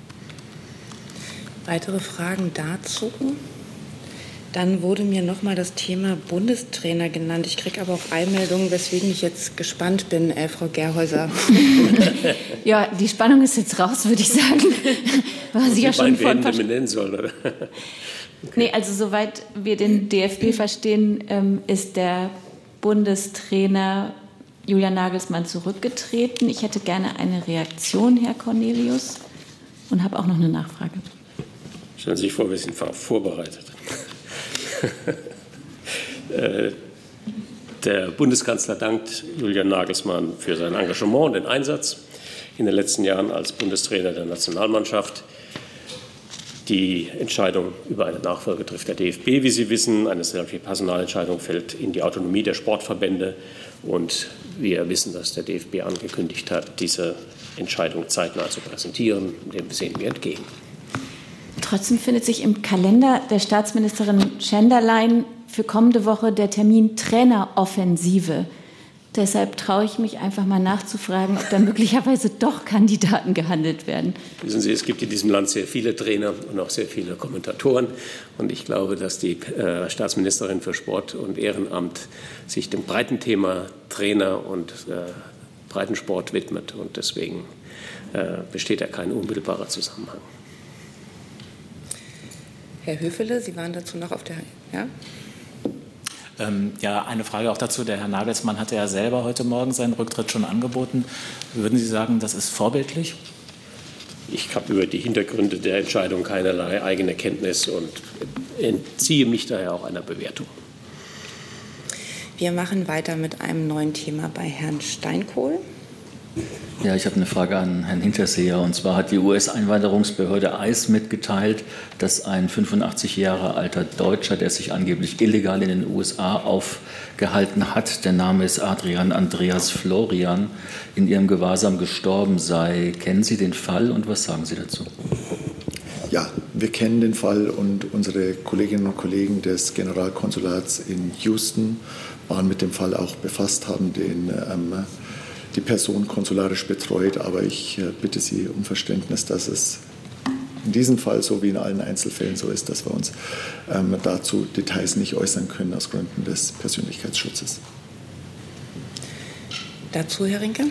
Weitere Fragen dazu? Dann wurde mir noch mal das Thema Bundestrainer genannt. Ich kriege aber auch Eilmeldungen, weswegen ich jetzt gespannt bin, äh, Frau Gerhäuser. Ja, die Spannung ist jetzt raus, würde ich sagen. War sie ja schon von wir nennen sollen, oder? Okay. Nee, also soweit wir den D F B verstehen, ähm, ist der Bundestrainer Julian Nagelsmann zurückgetreten. Ich hätte gerne eine Reaktion, Herr Cornelius, und habe auch noch eine Nachfrage. Stellen Sie sich vor, wir sind vorbereitet. Der Bundeskanzler dankt Julian Nagelsmann für sein Engagement und den Einsatz in den letzten Jahren als Bundestrainer der Nationalmannschaft. Die Entscheidung über eine Nachfolge trifft der D F B, wie Sie wissen. Eine solche Personalentscheidung fällt in die Autonomie der Sportverbände. Und wir wissen, dass der D F B angekündigt hat, diese Entscheidung zeitnah zu präsentieren. Dem sehen wir entgegen. Trotzdem findet sich im Kalender der Staatsministerin Schenderlein für kommende Woche der Termin Traineroffensive. Deshalb traue ich mich einfach mal nachzufragen, ob da möglicherweise doch Kandidaten gehandelt werden. Wissen Sie, es gibt in diesem Land sehr viele Trainer und auch sehr viele Kommentatoren. Und ich glaube, dass die äh, Staatsministerin für Sport und Ehrenamt sich dem breiten Thema Trainer und äh, Breitensport widmet. Und deswegen äh, besteht da kein unmittelbarer Zusammenhang. Herr Höfele, Sie waren dazu noch auf der... Ja? Ähm, ja, eine Frage auch dazu. Der Herr Nagelsmann hatte ja selber heute Morgen seinen Rücktritt schon angeboten. Würden Sie sagen, das ist vorbildlich? Ich habe über die Hintergründe der Entscheidung keinerlei eigene Kenntnis und entziehe mich daher auch einer Bewertung. Wir machen weiter mit einem neuen Thema bei Herrn Steinkohl. Ja, ich habe eine Frage an Herrn Hinterseher. Und zwar hat die U S-Einwanderungsbehörde I C E mitgeteilt, dass ein fünfundachtzig Jahre alter Deutscher, der sich angeblich illegal in den U S A aufgehalten hat, der Name ist Adrian Andreas Florian, in ihrem Gewahrsam gestorben sei. Kennen Sie den Fall und was sagen Sie dazu? Ja, wir kennen den Fall und unsere Kolleginnen und Kollegen des Generalkonsulats in Houston waren mit dem Fall auch befasst, haben den ähm, die Person konsularisch betreut, aber ich äh, bitte Sie um Verständnis, dass es in diesem Fall so wie in allen Einzelfällen so ist, dass wir uns ähm, dazu Details nicht äußern können aus Gründen des Persönlichkeitsschutzes. Dazu, Herr Rinke?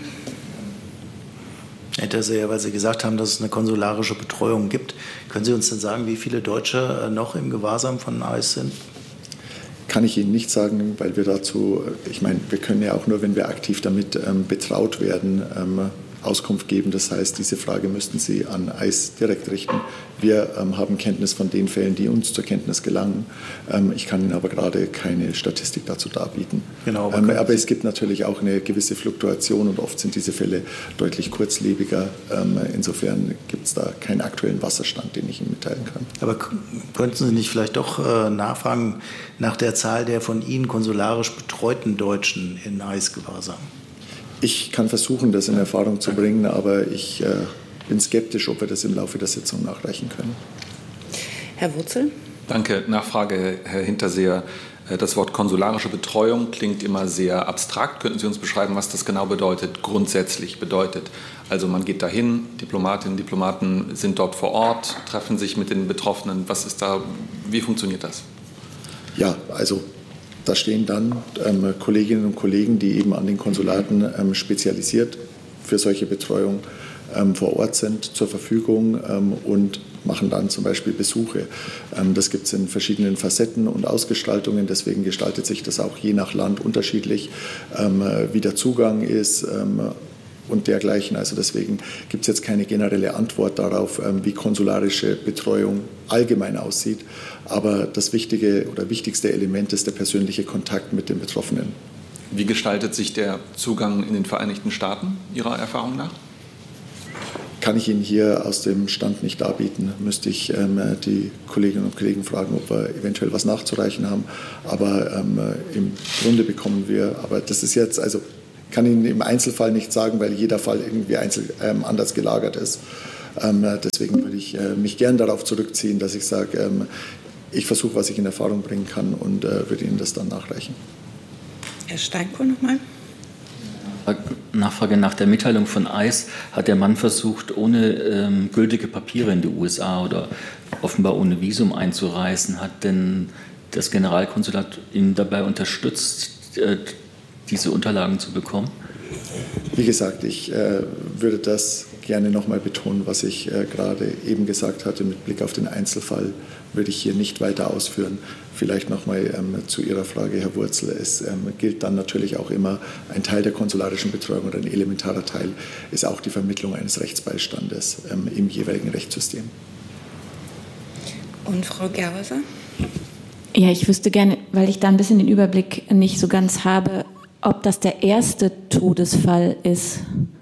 Herr Hinterseher, weil Sie gesagt haben, dass es eine konsularische Betreuung gibt. Können Sie uns denn sagen, wie viele Deutsche noch im Gewahrsam von I C E sind? Kann ich Ihnen nicht sagen, weil wir dazu, ich meine, wir können ja auch nur, wenn wir aktiv damit ähm, betraut werden, ähm, Auskunft geben. Das heißt, diese Frage müssten Sie an I C E direkt richten. Wir ähm, haben Kenntnis von den Fällen, die uns zur Kenntnis gelangen. Ähm, ich kann Ihnen aber gerade keine Statistik dazu darbieten. Genau, aber, ähm, aber es gibt natürlich auch eine gewisse Fluktuation und oft sind diese Fälle deutlich kurzlebiger. Ähm, insofern gibt es da keinen aktuellen Wasserstand, den ich Ihnen mitteilen kann. Aber könnten Sie nicht vielleicht doch äh, nachfragen nach der Zahl der von Ihnen konsularisch betreuten Deutschen in I C E-Gewahrsam? Ich kann versuchen, das in Erfahrung zu bringen, aber ich äh, bin skeptisch, ob wir das im Laufe der Sitzung nachreichen können. Herr Wurzel? Danke. Nachfrage, Herr Hinterseher. Das Wort konsularische Betreuung klingt immer sehr abstrakt. Könnten Sie uns beschreiben, was das genau bedeutet, grundsätzlich bedeutet? Also man geht dahin, Diplomatinnen und Diplomaten sind dort vor Ort, treffen sich mit den Betroffenen. Was ist da, wie funktioniert das? Ja, also da stehen dann ähm, Kolleginnen und Kollegen, die eben an den Konsulaten ähm, spezialisiert für solche Betreuung ähm, vor Ort sind, zur Verfügung ähm, und machen dann zum Beispiel Besuche. Ähm, das gibt es in verschiedenen Facetten und Ausgestaltungen, deswegen gestaltet sich das auch je nach Land unterschiedlich, ähm, wie der Zugang ist ähm, und dergleichen. Also deswegen gibt es jetzt keine generelle Antwort darauf, ähm, wie konsularische Betreuung allgemein aussieht. Aber das wichtige oder wichtigste Element ist der persönliche Kontakt mit den Betroffenen. Wie gestaltet sich der Zugang in den Vereinigten Staaten Ihrer Erfahrung nach? kann ich Ihnen hier aus dem Stand nicht darbieten. Müsste ich ähm, die Kolleginnen und Kollegen fragen, ob wir eventuell was nachzureichen haben. Aber ähm, im Grunde bekommen wir, aber das ist jetzt, also kann Ihnen im Einzelfall nicht sagen, weil jeder Fall irgendwie einzel, ähm, anders gelagert ist. Ähm, deswegen würde ich äh, mich gern darauf zurückziehen, dass ich sage, ähm, ich versuche, was ich in Erfahrung bringen kann und äh, würde Ihnen das dann nachreichen. Herr Steinkohl nochmal. Nachfrage nach der Mitteilung von I C E hat der Mann versucht, ohne ähm, gültige Papiere in die U S A oder offenbar ohne Visum einzureisen. Hat denn das Generalkonsulat ihn dabei unterstützt, äh, diese Unterlagen zu bekommen? Wie gesagt, ich äh, würde das gerne nochmal betonen, was ich äh, gerade eben gesagt hatte. Mit Blick auf den Einzelfall würde ich hier nicht weiter ausführen. Vielleicht nochmal ähm, zu Ihrer Frage, Herr Wurzel. Es ähm, gilt dann natürlich auch immer, ein Teil der konsularischen Betreuung oder ein elementarer Teil ist auch die Vermittlung eines Rechtsbeistandes ähm, im jeweiligen Rechtssystem. Und Frau Gerwasser? Ja, ich wüsste gerne, weil ich da ein bisschen den Überblick nicht so ganz habe, ob das der erste Todesfall ist.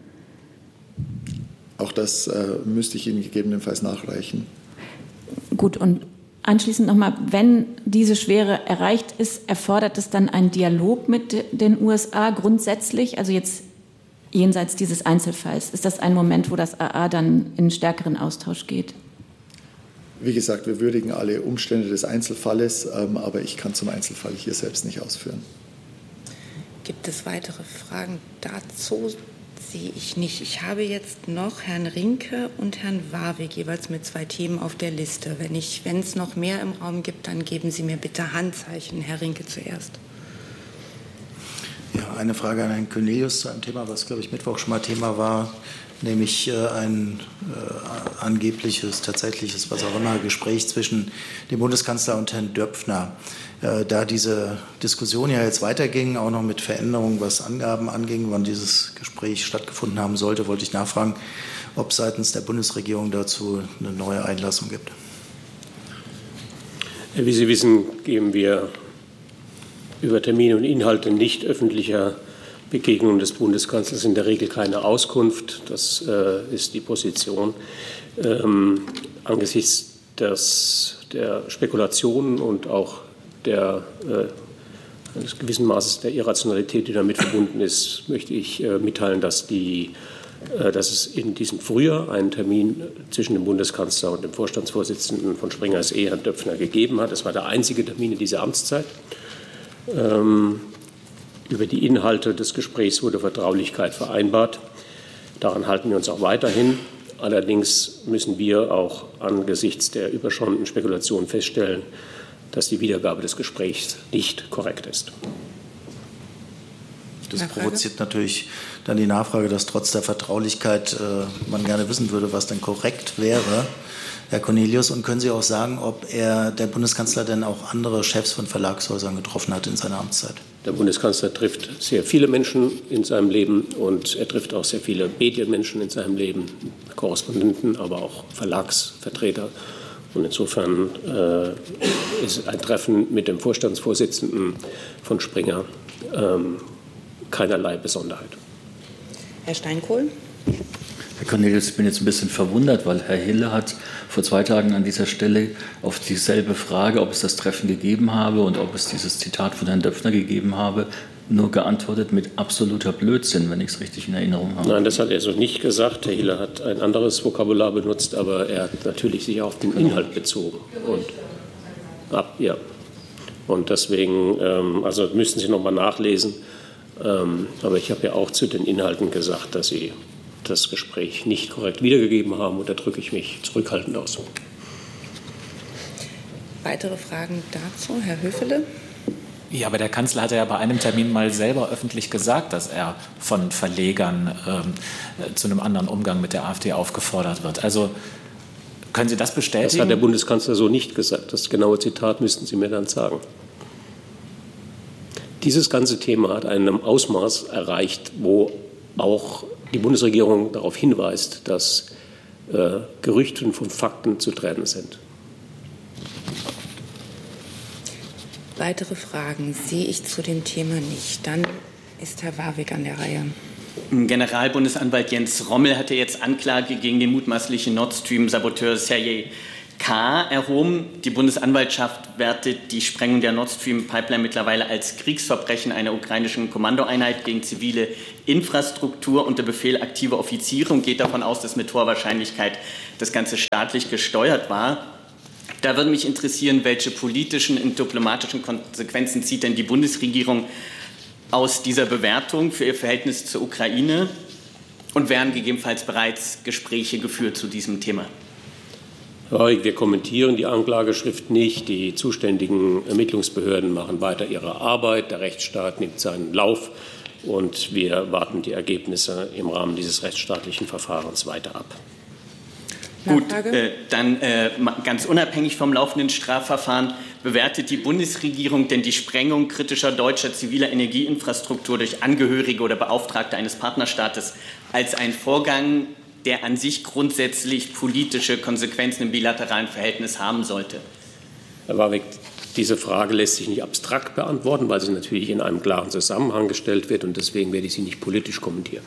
Auch das äh, müsste ich Ihnen gegebenenfalls nachreichen. Gut, und anschließend nochmal, wenn diese Schwere erreicht ist, erfordert es dann einen Dialog mit den U S A grundsätzlich? Also jetzt jenseits dieses Einzelfalls. Ist das ein Moment, wo das A A dann in stärkeren Austausch geht? Wie gesagt, wir würdigen alle Umstände des Einzelfalles, ähm, aber ich kann zum Einzelfall hier selbst nicht ausführen. Gibt es weitere Fragen dazu? Sehe ich nicht. Ich habe jetzt noch Herrn Rinke und Herrn Warwick jeweils mit zwei Themen auf der Liste. Wenn ich, wenn es noch mehr im Raum gibt, dann geben Sie mir bitte Handzeichen. Herr Rinke zuerst. Ja, eine Frage an Herrn Cornelius zu einem Thema, was, glaube ich, Mittwoch schon mal Thema war, nämlich äh, ein äh, angebliches, tatsächliches, was auch immer, Gespräch zwischen dem Bundeskanzler und Herrn Döpfner. Äh, da diese Diskussion ja jetzt weiterging, auch noch mit Veränderungen, was Angaben anging, wann dieses Gespräch stattgefunden haben sollte, wollte ich nachfragen, ob seitens der Bundesregierung dazu eine neue Einlassung gibt. Wie Sie wissen, geben wir über Termine und Inhalte nicht öffentlicher Begegnungen des Bundeskanzlers in der Regel keine Auskunft. Das äh, ist die Position. Ähm, angesichts des, der Spekulationen und auch der, äh, eines gewissen Maßes der Irrationalität, die damit verbunden ist, möchte ich äh, mitteilen, dass, die, äh, dass es in diesem Frühjahr einen Termin zwischen dem Bundeskanzler und dem Vorstandsvorsitzenden von Springer S E, Herrn Döpfner, gegeben hat. Das war der einzige Termin in dieser Amtszeit. Ähm, Über die Inhalte des Gesprächs wurde Vertraulichkeit vereinbart. Daran halten wir uns auch weiterhin. Allerdings müssen wir auch angesichts der überschauenden Spekulationen feststellen, dass die Wiedergabe des Gesprächs nicht korrekt ist. Das provoziert natürlich dann die Nachfrage, dass trotz der Vertraulichkeit äh, man gerne wissen würde, was denn korrekt wäre. Herr Cornelius, und können Sie auch sagen, ob er, der Bundeskanzler denn auch andere Chefs von Verlagshäusern getroffen hat in seiner Amtszeit? Der Bundeskanzler trifft sehr viele Menschen in seinem Leben und er trifft auch sehr viele Medienmenschen in seinem Leben, Korrespondenten, aber auch Verlagsvertreter. Und insofern äh, ist ein Treffen mit dem Vorstandsvorsitzenden von Springer ähm, keinerlei Besonderheit. Herr Steinkohl? Herr Cornelius, ich bin jetzt ein bisschen verwundert, weil Herr Hille hat vor zwei Tagen an dieser Stelle auf dieselbe Frage, ob es das Treffen gegeben habe und ob es dieses Zitat von Herrn Döpfner gegeben habe, nur geantwortet mit absoluter Blödsinn, wenn ich es richtig in Erinnerung habe. Nein, das hat er so nicht gesagt. Herr Hille hat ein anderes Vokabular benutzt, aber er hat natürlich sich auf den Inhalt bezogen. Und, ab, ja. Und deswegen, ähm, also müssten Sie noch mal nachlesen. Ähm, aber ich habe ja auch zu den Inhalten gesagt, dass Sie das Gespräch nicht korrekt wiedergegeben haben, und da drücke ich mich zurückhaltend aus. Weitere Fragen dazu? Herr Höfele? Ja, aber der Kanzler hatte ja bei einem Termin mal selber öffentlich gesagt, dass er von Verlegern ähm, zu einem anderen Umgang mit der AfD aufgefordert wird. Also können Sie das bestätigen? Das hat der Bundeskanzler so nicht gesagt. Das genaue Zitat müssten Sie mir dann sagen. Dieses ganze Thema hat einem Ausmaß erreicht, wo auch die Bundesregierung darauf hinweist, dass äh, Gerüchte von Fakten zu trennen sind. Weitere Fragen sehe ich zu dem Thema nicht. Dann ist Herr Warwick an der Reihe. Generalbundesanwalt Jens Rommel hatte jetzt Anklage gegen den mutmaßlichen Nord Stream-Saboteur Sergei K. erhoben. Die Bundesanwaltschaft wertet die Sprengung der Nord Stream-Pipeline mittlerweile als Kriegsverbrechen einer ukrainischen Kommandoeinheit gegen zivile Infrastruktur unter Befehl aktiver Offiziere und geht davon aus, dass mit hoher Wahrscheinlichkeit das Ganze staatlich gesteuert war. Da würde mich interessieren, welche politischen und diplomatischen Konsequenzen zieht denn die Bundesregierung aus dieser Bewertung für ihr Verhältnis zur Ukraine und werden gegebenenfalls bereits Gespräche geführt zu diesem Thema? Wir kommentieren die Anklageschrift nicht. Die zuständigen Ermittlungsbehörden machen weiter ihre Arbeit. Der Rechtsstaat nimmt seinen Lauf und wir warten die Ergebnisse im Rahmen dieses rechtsstaatlichen Verfahrens weiter ab. Gut, äh, dann äh, ganz unabhängig vom laufenden Strafverfahren, bewertet die Bundesregierung denn die Sprengung kritischer deutscher ziviler Energieinfrastruktur durch Angehörige oder Beauftragte eines Partnerstaates als ein Vorgang, der an sich grundsätzlich politische Konsequenzen im bilateralen Verhältnis haben sollte? Herr Warwick, diese Frage lässt sich nicht abstrakt beantworten, weil sie natürlich in einem klaren Zusammenhang gestellt wird und deswegen werde ich sie nicht politisch kommentieren.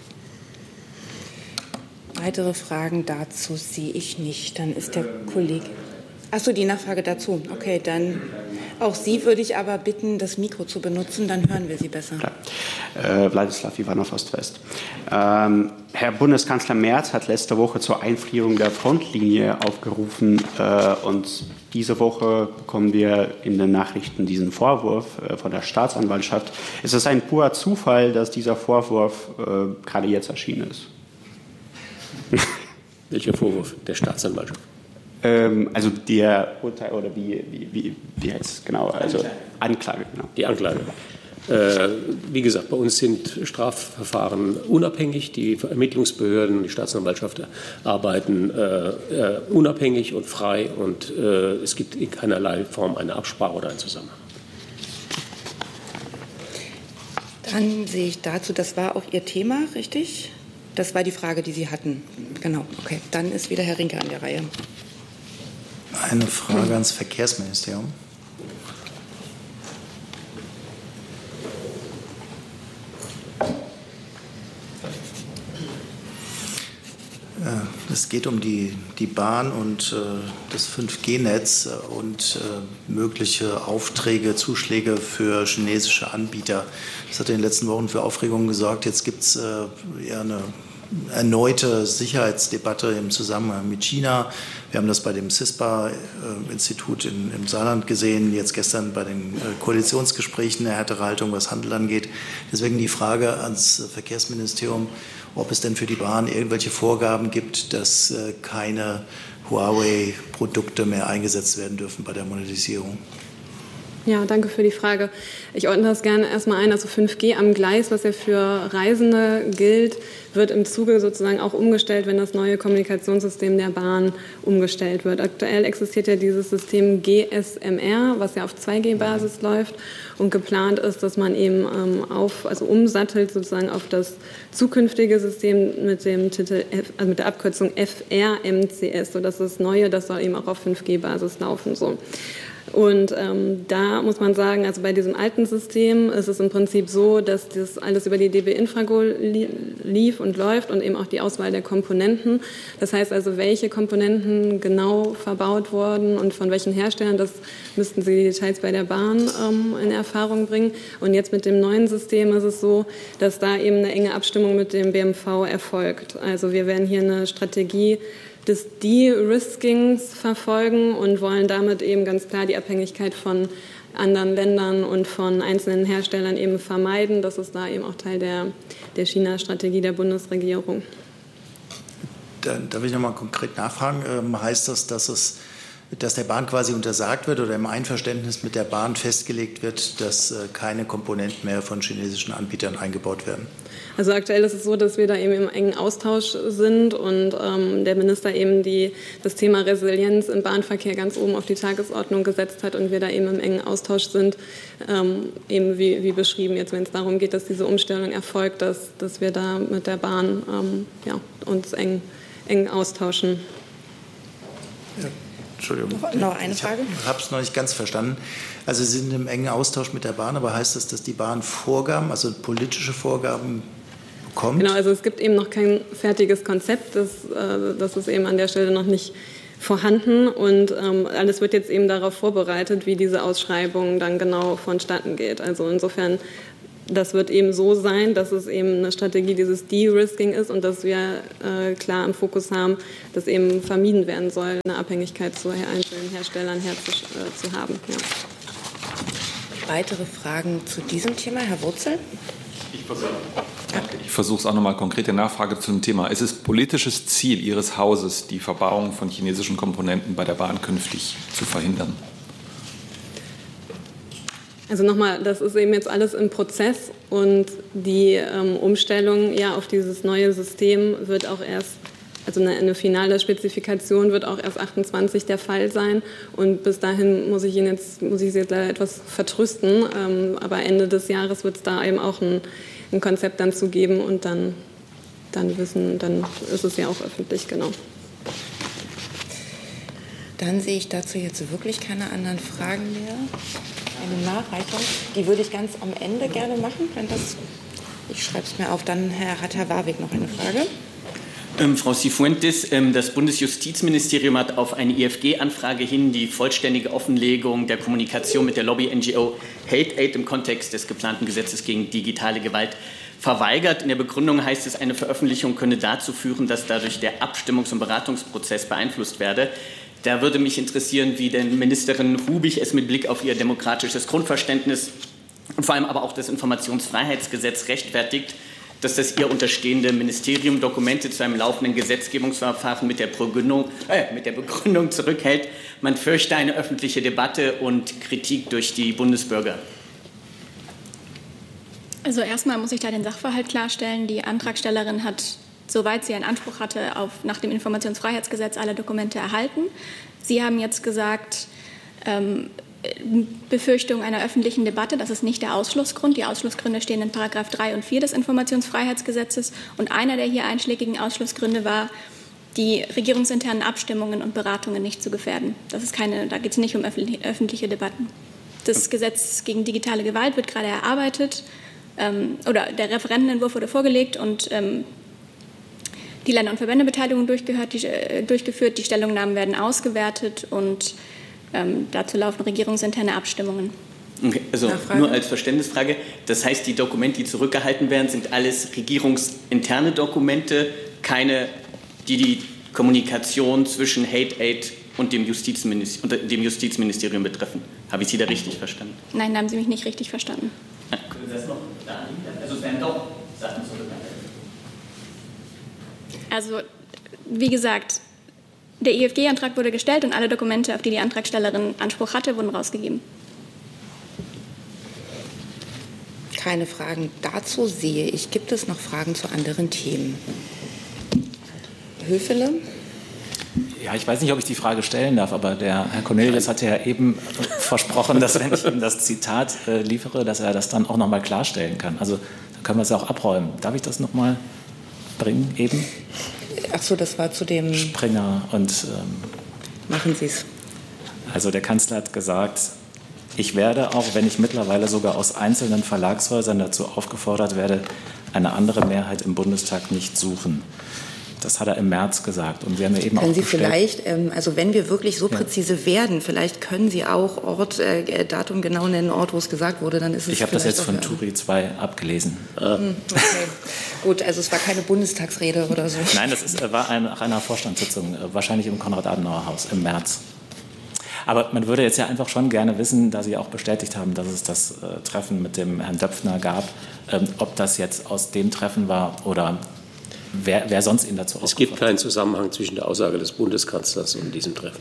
Weitere Fragen dazu sehe ich nicht. Dann ist der Kollege. Achso, die Nachfrage dazu. Okay, dann auch Sie würde ich aber bitten, das Mikro zu benutzen, dann hören wir Sie besser. Äh, Wladislav Ivanov, Ostwest. Ähm, Herr Bundeskanzler Merz hat letzte Woche zur Einfrierung der Frontlinie aufgerufen äh, und diese Woche bekommen wir in den Nachrichten diesen Vorwurf äh, von der Staatsanwaltschaft. Es ist ein purer Zufall, dass dieser Vorwurf äh, gerade jetzt erschienen ist. Welcher Vorwurf der Staatsanwaltschaft? Ähm, also der Urteil oder wie, wie, wie, wie heißt es genau? Also Anklage, Anklage genau. Die Anklage. Äh, wie gesagt, bei uns sind Strafverfahren unabhängig. Die Ermittlungsbehörden, die Staatsanwaltschaft arbeiten äh, äh, unabhängig und frei und äh, es gibt in keinerlei Form eine Absprache oder einen Zusammenhang. Dann sehe ich dazu, das war auch Ihr Thema, richtig? Das war die Frage, die Sie hatten. Genau, okay. Dann ist wieder Herr Rinke an der Reihe. Eine Frage ans Verkehrsministerium. Es geht um die, die Bahn und äh, das fünf G Netz und äh, mögliche Aufträge, Zuschläge für chinesische Anbieter. Das hat in den letzten Wochen für Aufregung gesorgt. Jetzt gibt es äh, ja eine erneute Sicherheitsdebatte im Zusammenhang mit China. Wir haben das bei dem CISPA-Institut im Saarland gesehen, jetzt gestern bei den Koalitionsgesprächen, eine härtere Haltung, was Handel angeht. Deswegen die Frage ans Verkehrsministerium, ob es denn für die Bahn irgendwelche Vorgaben gibt, dass keine Huawei-Produkte mehr eingesetzt werden dürfen bei der Monetisierung. Ja, danke für die Frage. Ich ordne das gerne erstmal ein. Also fünf G am Gleis, was ja für Reisende gilt, wird im Zuge sozusagen auch umgestellt, wenn das neue Kommunikationssystem der Bahn umgestellt wird. Aktuell existiert ja dieses System G S M R, was ja auf zwei G Basis läuft und geplant ist, dass man eben ähm, auf, also umsattelt sozusagen auf das zukünftige System mit dem Titel, F, also mit der Abkürzung F R M C S. So, das ist das Neue, das soll eben auch auf fünf G Basis laufen. So. Und ähm, da muss man sagen, also bei diesem alten System ist es im Prinzip so, dass das alles über die D B Infrago li lief und läuft und eben auch die Auswahl der Komponenten. Das heißt also, welche Komponenten genau verbaut wurden und von welchen Herstellern, das müssten Sie die Details bei der Bahn ähm, in Erfahrung bringen. Und jetzt mit dem neuen System ist es so, dass da eben eine enge Abstimmung mit dem B M V erfolgt. Also wir werden hier eine Strategie des De-Riskings verfolgen und wollen damit eben ganz klar die Abhängigkeit von anderen Ländern und von einzelnen Herstellern eben vermeiden. Das ist da eben auch Teil der, der China-Strategie der Bundesregierung. Dann darf ich noch mal konkret nachfragen. Ähm, heißt das, dass es dass der Bahn quasi untersagt wird oder im Einverständnis mit der Bahn festgelegt wird, dass äh, keine Komponenten mehr von chinesischen Anbietern eingebaut werden? Also aktuell ist es so, dass wir da eben im engen Austausch sind und ähm, der Minister eben die, das Thema Resilienz im Bahnverkehr ganz oben auf die Tagesordnung gesetzt hat und wir da eben im engen Austausch sind, ähm, eben wie, wie beschrieben jetzt, wenn es darum geht, dass diese Umstellung erfolgt, dass, dass wir da mit der Bahn ähm, ja, uns eng, eng austauschen. Ja. Entschuldigung. Noch eine Frage? Ich habe es noch nicht ganz verstanden. Also Sie sind im engen Austausch mit der Bahn, aber heißt das, dass die Bahn Vorgaben, also politische Vorgaben kommt? Genau, also es gibt eben noch kein fertiges Konzept, das, äh, das ist eben an der Stelle noch nicht vorhanden und ähm, alles wird jetzt eben darauf vorbereitet, wie diese Ausschreibung dann genau vonstatten geht. Also insofern, das wird eben so sein, dass es eben eine Strategie dieses De-Risking ist und dass wir äh, klar im Fokus haben, dass eben vermieden werden soll, eine Abhängigkeit zu einzelnen Herstellern herzu, äh, zu haben. Ja. Weitere Fragen zu diesem Thema, Herr Wurzel? Ich versuche Ich versuche es auch nochmal konkrete Nachfrage zu dem Thema. Es ist politisches Ziel Ihres Hauses, die Verbauung von chinesischen Komponenten bei der Bahn künftig zu verhindern? Also nochmal, das ist eben jetzt alles im Prozess und die ähm, Umstellung ja, auf dieses neue System wird auch erst, also eine, eine finale Spezifikation wird auch erst achtundzwanzig der Fall sein und bis dahin muss ich Ihnen jetzt, muss ich Sie jetzt leider etwas vertrösten, ähm, aber Ende des Jahres wird es da eben auch ein, ein Konzept dann zu geben und dann, dann wissen, dann ist es ja auch öffentlich, genau. Dann sehe ich dazu jetzt wirklich keine anderen Fragen mehr. Eine Nachreichung, die würde ich ganz am Ende gerne machen, wenn das, ich schreibe es mir auf, dann Herr, hat Herr Warwick noch eine Frage. Ähm, Frau Cifuentes, ähm, das Bundesjustizministerium hat auf eine I F G-Anfrage hin die vollständige Offenlegung der Kommunikation mit der Lobby-N G O Hate Aid im Kontext des geplanten Gesetzes gegen digitale Gewalt verweigert. In der Begründung heißt es, eine Veröffentlichung könne dazu führen, dass dadurch der Abstimmungs- und Beratungsprozess beeinflusst werde. Da würde mich interessieren, wie denn Ministerin Rubig es mit Blick auf ihr demokratisches Grundverständnis und vor allem aber auch das Informationsfreiheitsgesetz rechtfertigt, dass das ihr unterstehende Ministerium Dokumente zu einem laufenden Gesetzgebungsverfahren mit der Begründung, äh, mit der Begründung zurückhält, man fürchte eine öffentliche Debatte und Kritik durch die Bundesbürger. Also erstmal muss ich da den Sachverhalt klarstellen. Die Antragstellerin hat, soweit sie einen Anspruch hatte, auf, nach dem Informationsfreiheitsgesetz alle Dokumente erhalten. Sie haben jetzt gesagt, ähm, Befürchtung einer öffentlichen Debatte, das ist nicht der Ausschlussgrund. Die Ausschlussgründe stehen in Paragraph drei und vier des Informationsfreiheitsgesetzes. Und einer der hier einschlägigen Ausschlussgründe war, die regierungsinternen Abstimmungen und Beratungen nicht zu gefährden. Das ist keine, da geht es nicht um öffentliche Debatten. Das Gesetz gegen digitale Gewalt wird gerade erarbeitet, ähm, oder der Referentenentwurf wurde vorgelegt und ähm, die Länder- und Verbändebeteiligung durchgehört, die, äh, durchgeführt, die Stellungnahmen werden ausgewertet und ähm, dazu laufen regierungsinterne Abstimmungen. Okay, also nur als Verständnisfrage, das heißt, die Dokumente, die zurückgehalten werden, sind alles regierungsinterne Dokumente, keine, die die Kommunikation zwischen Hate Aid und dem, Justizminister- und dem Justizministerium betreffen. Habe ich Sie da richtig verstanden? Nein, da haben Sie mich nicht richtig verstanden. Ja, können Sie das noch da liegen? Also es werden doch Sachen zurückgehalten. Also, wie gesagt, der I F G-Antrag wurde gestellt und alle Dokumente, auf die die Antragstellerin Anspruch hatte, wurden rausgegeben. Keine Fragen dazu sehe ich. Gibt es noch Fragen zu anderen Themen? Höfele? Ja, ich weiß nicht, ob ich die Frage stellen darf, aber der Herr Cornelius hatte ja eben versprochen, dass wenn ich ihm das Zitat äh, liefere, dass er das dann auch noch mal klarstellen kann. Also dann können wir es ja auch abräumen. Darf ich das noch mal bringen eben? Ach so, das war zu dem Springer und ähm, machen Sie es. Also der Kanzler hat gesagt, ich werde, auch wenn ich mittlerweile sogar aus einzelnen Verlagshäusern dazu aufgefordert werde, eine andere Mehrheit im Bundestag nicht suchen. Das hat er im März gesagt. Und wir haben ja eben können auch Sie gestellt, vielleicht, ähm, also wenn wir wirklich so ja. präzise werden, vielleicht können Sie auch Ort, äh, Datum genau nennen, Ort, wo es gesagt wurde, dann ist es ich habe das jetzt von auch, Turi zwei abgelesen. Okay. Gut, also es war keine Bundestagsrede oder so. Nein, das ist, war ein, nach einer Vorstandssitzung, wahrscheinlich im Konrad-Adenauer-Haus im März. Aber man würde jetzt ja einfach schon gerne wissen, da Sie auch bestätigt haben, dass es das äh, Treffen mit dem Herrn Döpfner gab, ähm, ob das jetzt aus dem Treffen war oder wer, wer sonst Ihnen dazu Es gibt keinen Zusammenhang zwischen der Aussage des Bundeskanzlers und diesem Treffen.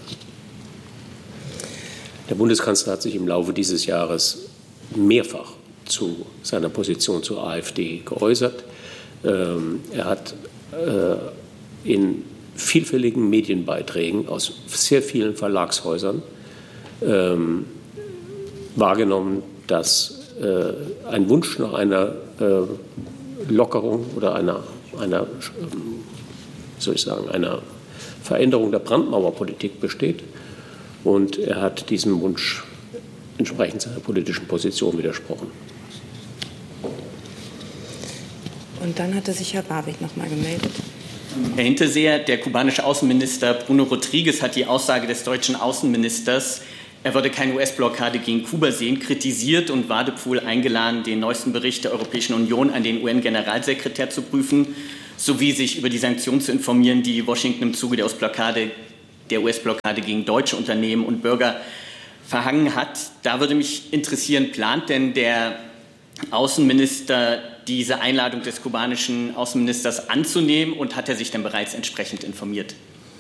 Der Bundeskanzler hat sich im Laufe dieses Jahres mehrfach zu seiner Position zur AfD geäußert. Ähm, er hat äh, in vielfältigen Medienbeiträgen aus sehr vielen Verlagshäusern ähm, wahrgenommen, dass äh, ein Wunsch nach einer äh, Lockerung oder einer, einer, wie soll ich sagen, einer Veränderung der Brandmauerpolitik besteht. Und er hat diesem Wunsch entsprechend seiner politischen Position widersprochen. Und dann hatte sich Herr Warwick noch mal gemeldet. Herr Hinterseher, der kubanische Außenminister Bruno Rodriguez hat die Aussage des deutschen Außenministers, er würde keine U S-Blockade gegen Kuba sehen, kritisiert und Wadepool eingeladen, den neuesten Bericht der Europäischen Union an den U N-Generalsekretär zu prüfen, sowie sich über die Sanktionen zu informieren, die Washington im Zuge der U S-Blockade gegen deutsche Unternehmen und Bürger verhangen hat. Da würde mich interessieren, plant denn der Außenminister diese Einladung des kubanischen Außenministers anzunehmen und hat er sich denn bereits entsprechend informiert?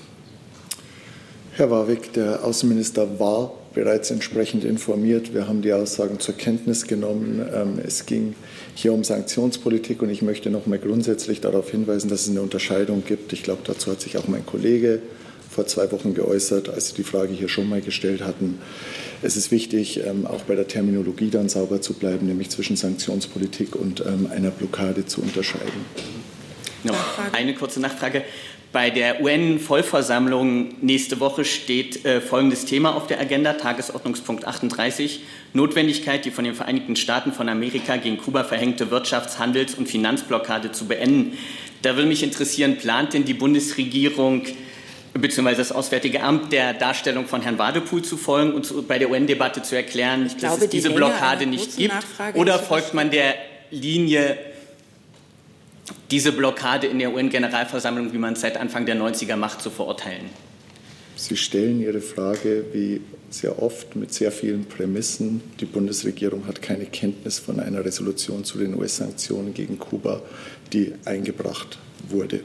Herr Warwick, der Außenminister war bereits entsprechend informiert. Wir haben die Aussagen zur Kenntnis genommen. Es ging hier um Sanktionspolitik und ich möchte noch mal grundsätzlich darauf hinweisen, dass es eine Unterscheidung gibt. Ich glaube, dazu hat sich auch mein Kollege vor zwei Wochen geäußert, als Sie die Frage hier schon mal gestellt hatten. Es ist wichtig, auch bei der Terminologie dann sauber zu bleiben, nämlich zwischen Sanktionspolitik und einer Blockade zu unterscheiden. Noch eine kurze Nachfrage. Bei der U N-Vollversammlung nächste Woche steht äh, folgendes Thema auf der Agenda, Tagesordnungspunkt achtunddreißig, Notwendigkeit, die von den Vereinigten Staaten von Amerika gegen Kuba verhängte Wirtschafts-, Handels- und Finanzblockade zu beenden. Da würde mich interessieren, plant denn die Bundesregierung bzw. das Auswärtige Amt der Darstellung von Herrn Wadepool zu folgen und zu, bei der U N-Debatte zu erklären, dass glaube, es diese die Blockade nicht gibt? Oder folgt man der Linie, diese Blockade in der U N-Generalversammlung, wie man es seit Anfang der neunziger macht, zu verurteilen? Sie stellen Ihre Frage wie sehr oft mit sehr vielen Prämissen. Die Bundesregierung hat keine Kenntnis von einer Resolution zu den U S-Sanktionen gegen Kuba, die eingebracht wurde.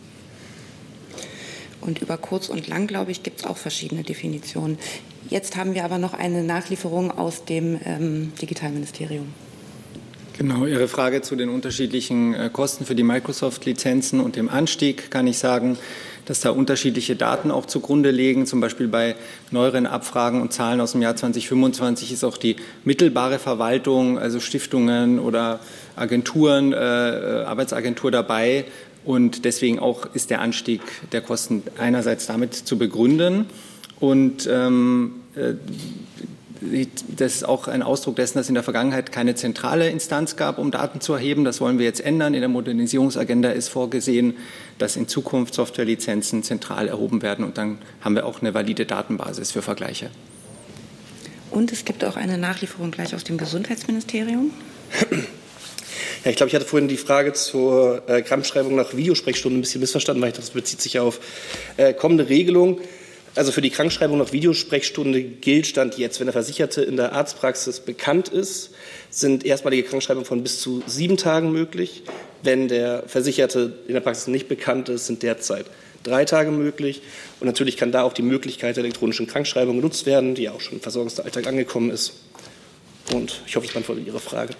Und über kurz und lang, glaube ich, gibt es auch verschiedene Definitionen. Jetzt haben wir aber noch eine Nachlieferung aus dem ähm, Digitalministerium. Genau, Ihre Frage zu den unterschiedlichen äh, Kosten für die Microsoft-Lizenzen und dem Anstieg kann ich sagen, dass da unterschiedliche Daten auch zugrunde liegen. Zum Beispiel bei neueren Abfragen und Zahlen aus dem Jahr zweitausendfünfundzwanzig ist auch die mittelbare Verwaltung, also Stiftungen oder Agenturen, äh, Arbeitsagentur dabei. Und deswegen auch ist der Anstieg der Kosten einerseits damit zu begründen. Und ähm, äh, das ist auch ein Ausdruck dessen, dass es in der Vergangenheit keine zentrale Instanz gab, um Daten zu erheben. Das wollen wir jetzt ändern. In der Modernisierungsagenda ist vorgesehen, dass in Zukunft Softwarelizenzen zentral erhoben werden. Und dann haben wir auch eine valide Datenbasis für Vergleiche. Und es gibt auch eine Nachlieferung gleich aus dem Gesundheitsministerium. Ja, ich glaube, ich hatte vorhin die Frage zur äh, Krankschreibung nach Videosprechstunde ein bisschen missverstanden, weil ich dachte, das bezieht sich ja auf äh, kommende Regelung. Also für die Krankschreibung nach Videosprechstunde gilt Stand jetzt, wenn der Versicherte in der Arztpraxis bekannt ist, sind erstmalige Krankschreibungen von bis zu sieben Tagen möglich. Wenn der Versicherte in der Praxis nicht bekannt ist, sind derzeit drei Tage möglich. Und natürlich kann da auch die Möglichkeit der elektronischen Krankschreibung genutzt werden, die ja auch schon im Versorgungsalltag angekommen ist. Und ich hoffe, ich beantworte Ihre Frage.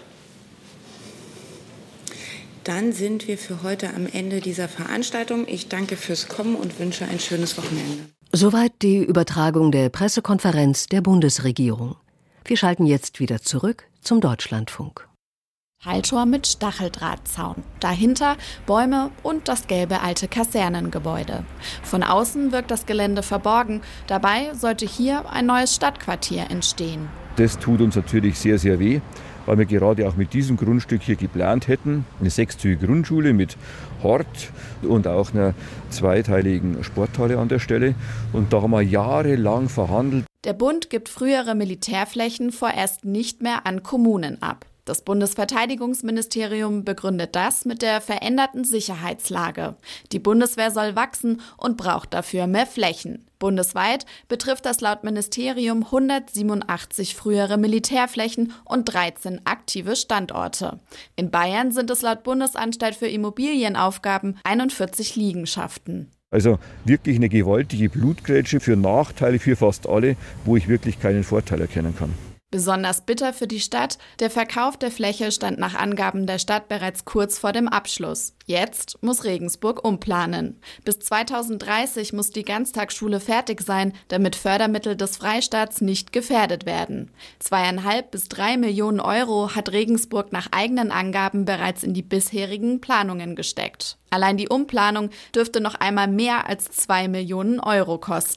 Dann sind wir für heute am Ende dieser Veranstaltung. Ich danke fürs Kommen und wünsche ein schönes Wochenende. Soweit die Übertragung der Pressekonferenz der Bundesregierung. Wir schalten jetzt wieder zurück zum Deutschlandfunk. Teiltor mit Stacheldrahtzaun. Dahinter Bäume und das gelbe alte Kasernengebäude. Von außen wirkt das Gelände verborgen. Dabei sollte hier ein neues Stadtquartier entstehen. Das tut uns natürlich sehr, sehr weh, weil wir gerade auch mit diesem Grundstück hier geplant hätten. Eine sechszügige Grundschule mit Hort und auch einer zweiteiligen Sporthalle an der Stelle. Und da haben wir jahrelang verhandelt. Der Bund gibt frühere Militärflächen vorerst nicht mehr an Kommunen ab. Das Bundesverteidigungsministerium begründet das mit der veränderten Sicherheitslage. Die Bundeswehr soll wachsen und braucht dafür mehr Flächen. Bundesweit betrifft das laut Ministerium hundertsiebenundachtzig frühere Militärflächen und dreizehn aktive Standorte. In Bayern sind es laut Bundesanstalt für Immobilienaufgaben einundvierzig Liegenschaften. Also wirklich eine gewaltige Blutgrätsche für Nachteile für fast alle, wo ich wirklich keinen Vorteil erkennen kann. Besonders bitter für die Stadt, der Verkauf der Fläche stand nach Angaben der Stadt bereits kurz vor dem Abschluss. Jetzt muss Regensburg umplanen. Bis zweitausenddreißig muss die Ganztagsschule fertig sein, damit Fördermittel des Freistaats nicht gefährdet werden. Zweieinhalb bis drei Millionen Euro hat Regensburg nach eigenen Angaben bereits in die bisherigen Planungen gesteckt. Allein die Umplanung dürfte noch einmal mehr als zwei Millionen Euro kosten.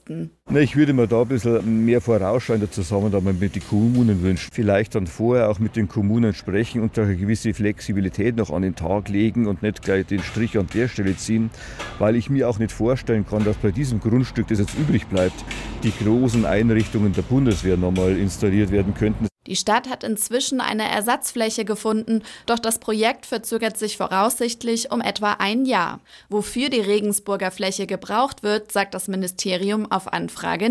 Na, ich würde mir da ein bisschen mehr vorausschauende Zusammenarbeit mit den Kommunen wünschen. Vielleicht dann vorher auch mit den Kommunen sprechen und da eine gewisse Flexibilität noch an den Tag legen und nicht gleich den Strich an der Stelle ziehen, weil ich mir auch nicht vorstellen kann, dass bei diesem Grundstück, das jetzt übrig bleibt, die großen Einrichtungen der Bundeswehr nochmal installiert werden könnten. Die Stadt hat inzwischen eine Ersatzfläche gefunden, doch das Projekt verzögert sich voraussichtlich um etwa ein Jahr. Wofür die Regensburger Fläche gebraucht wird, sagt das Ministerium auf Anfrage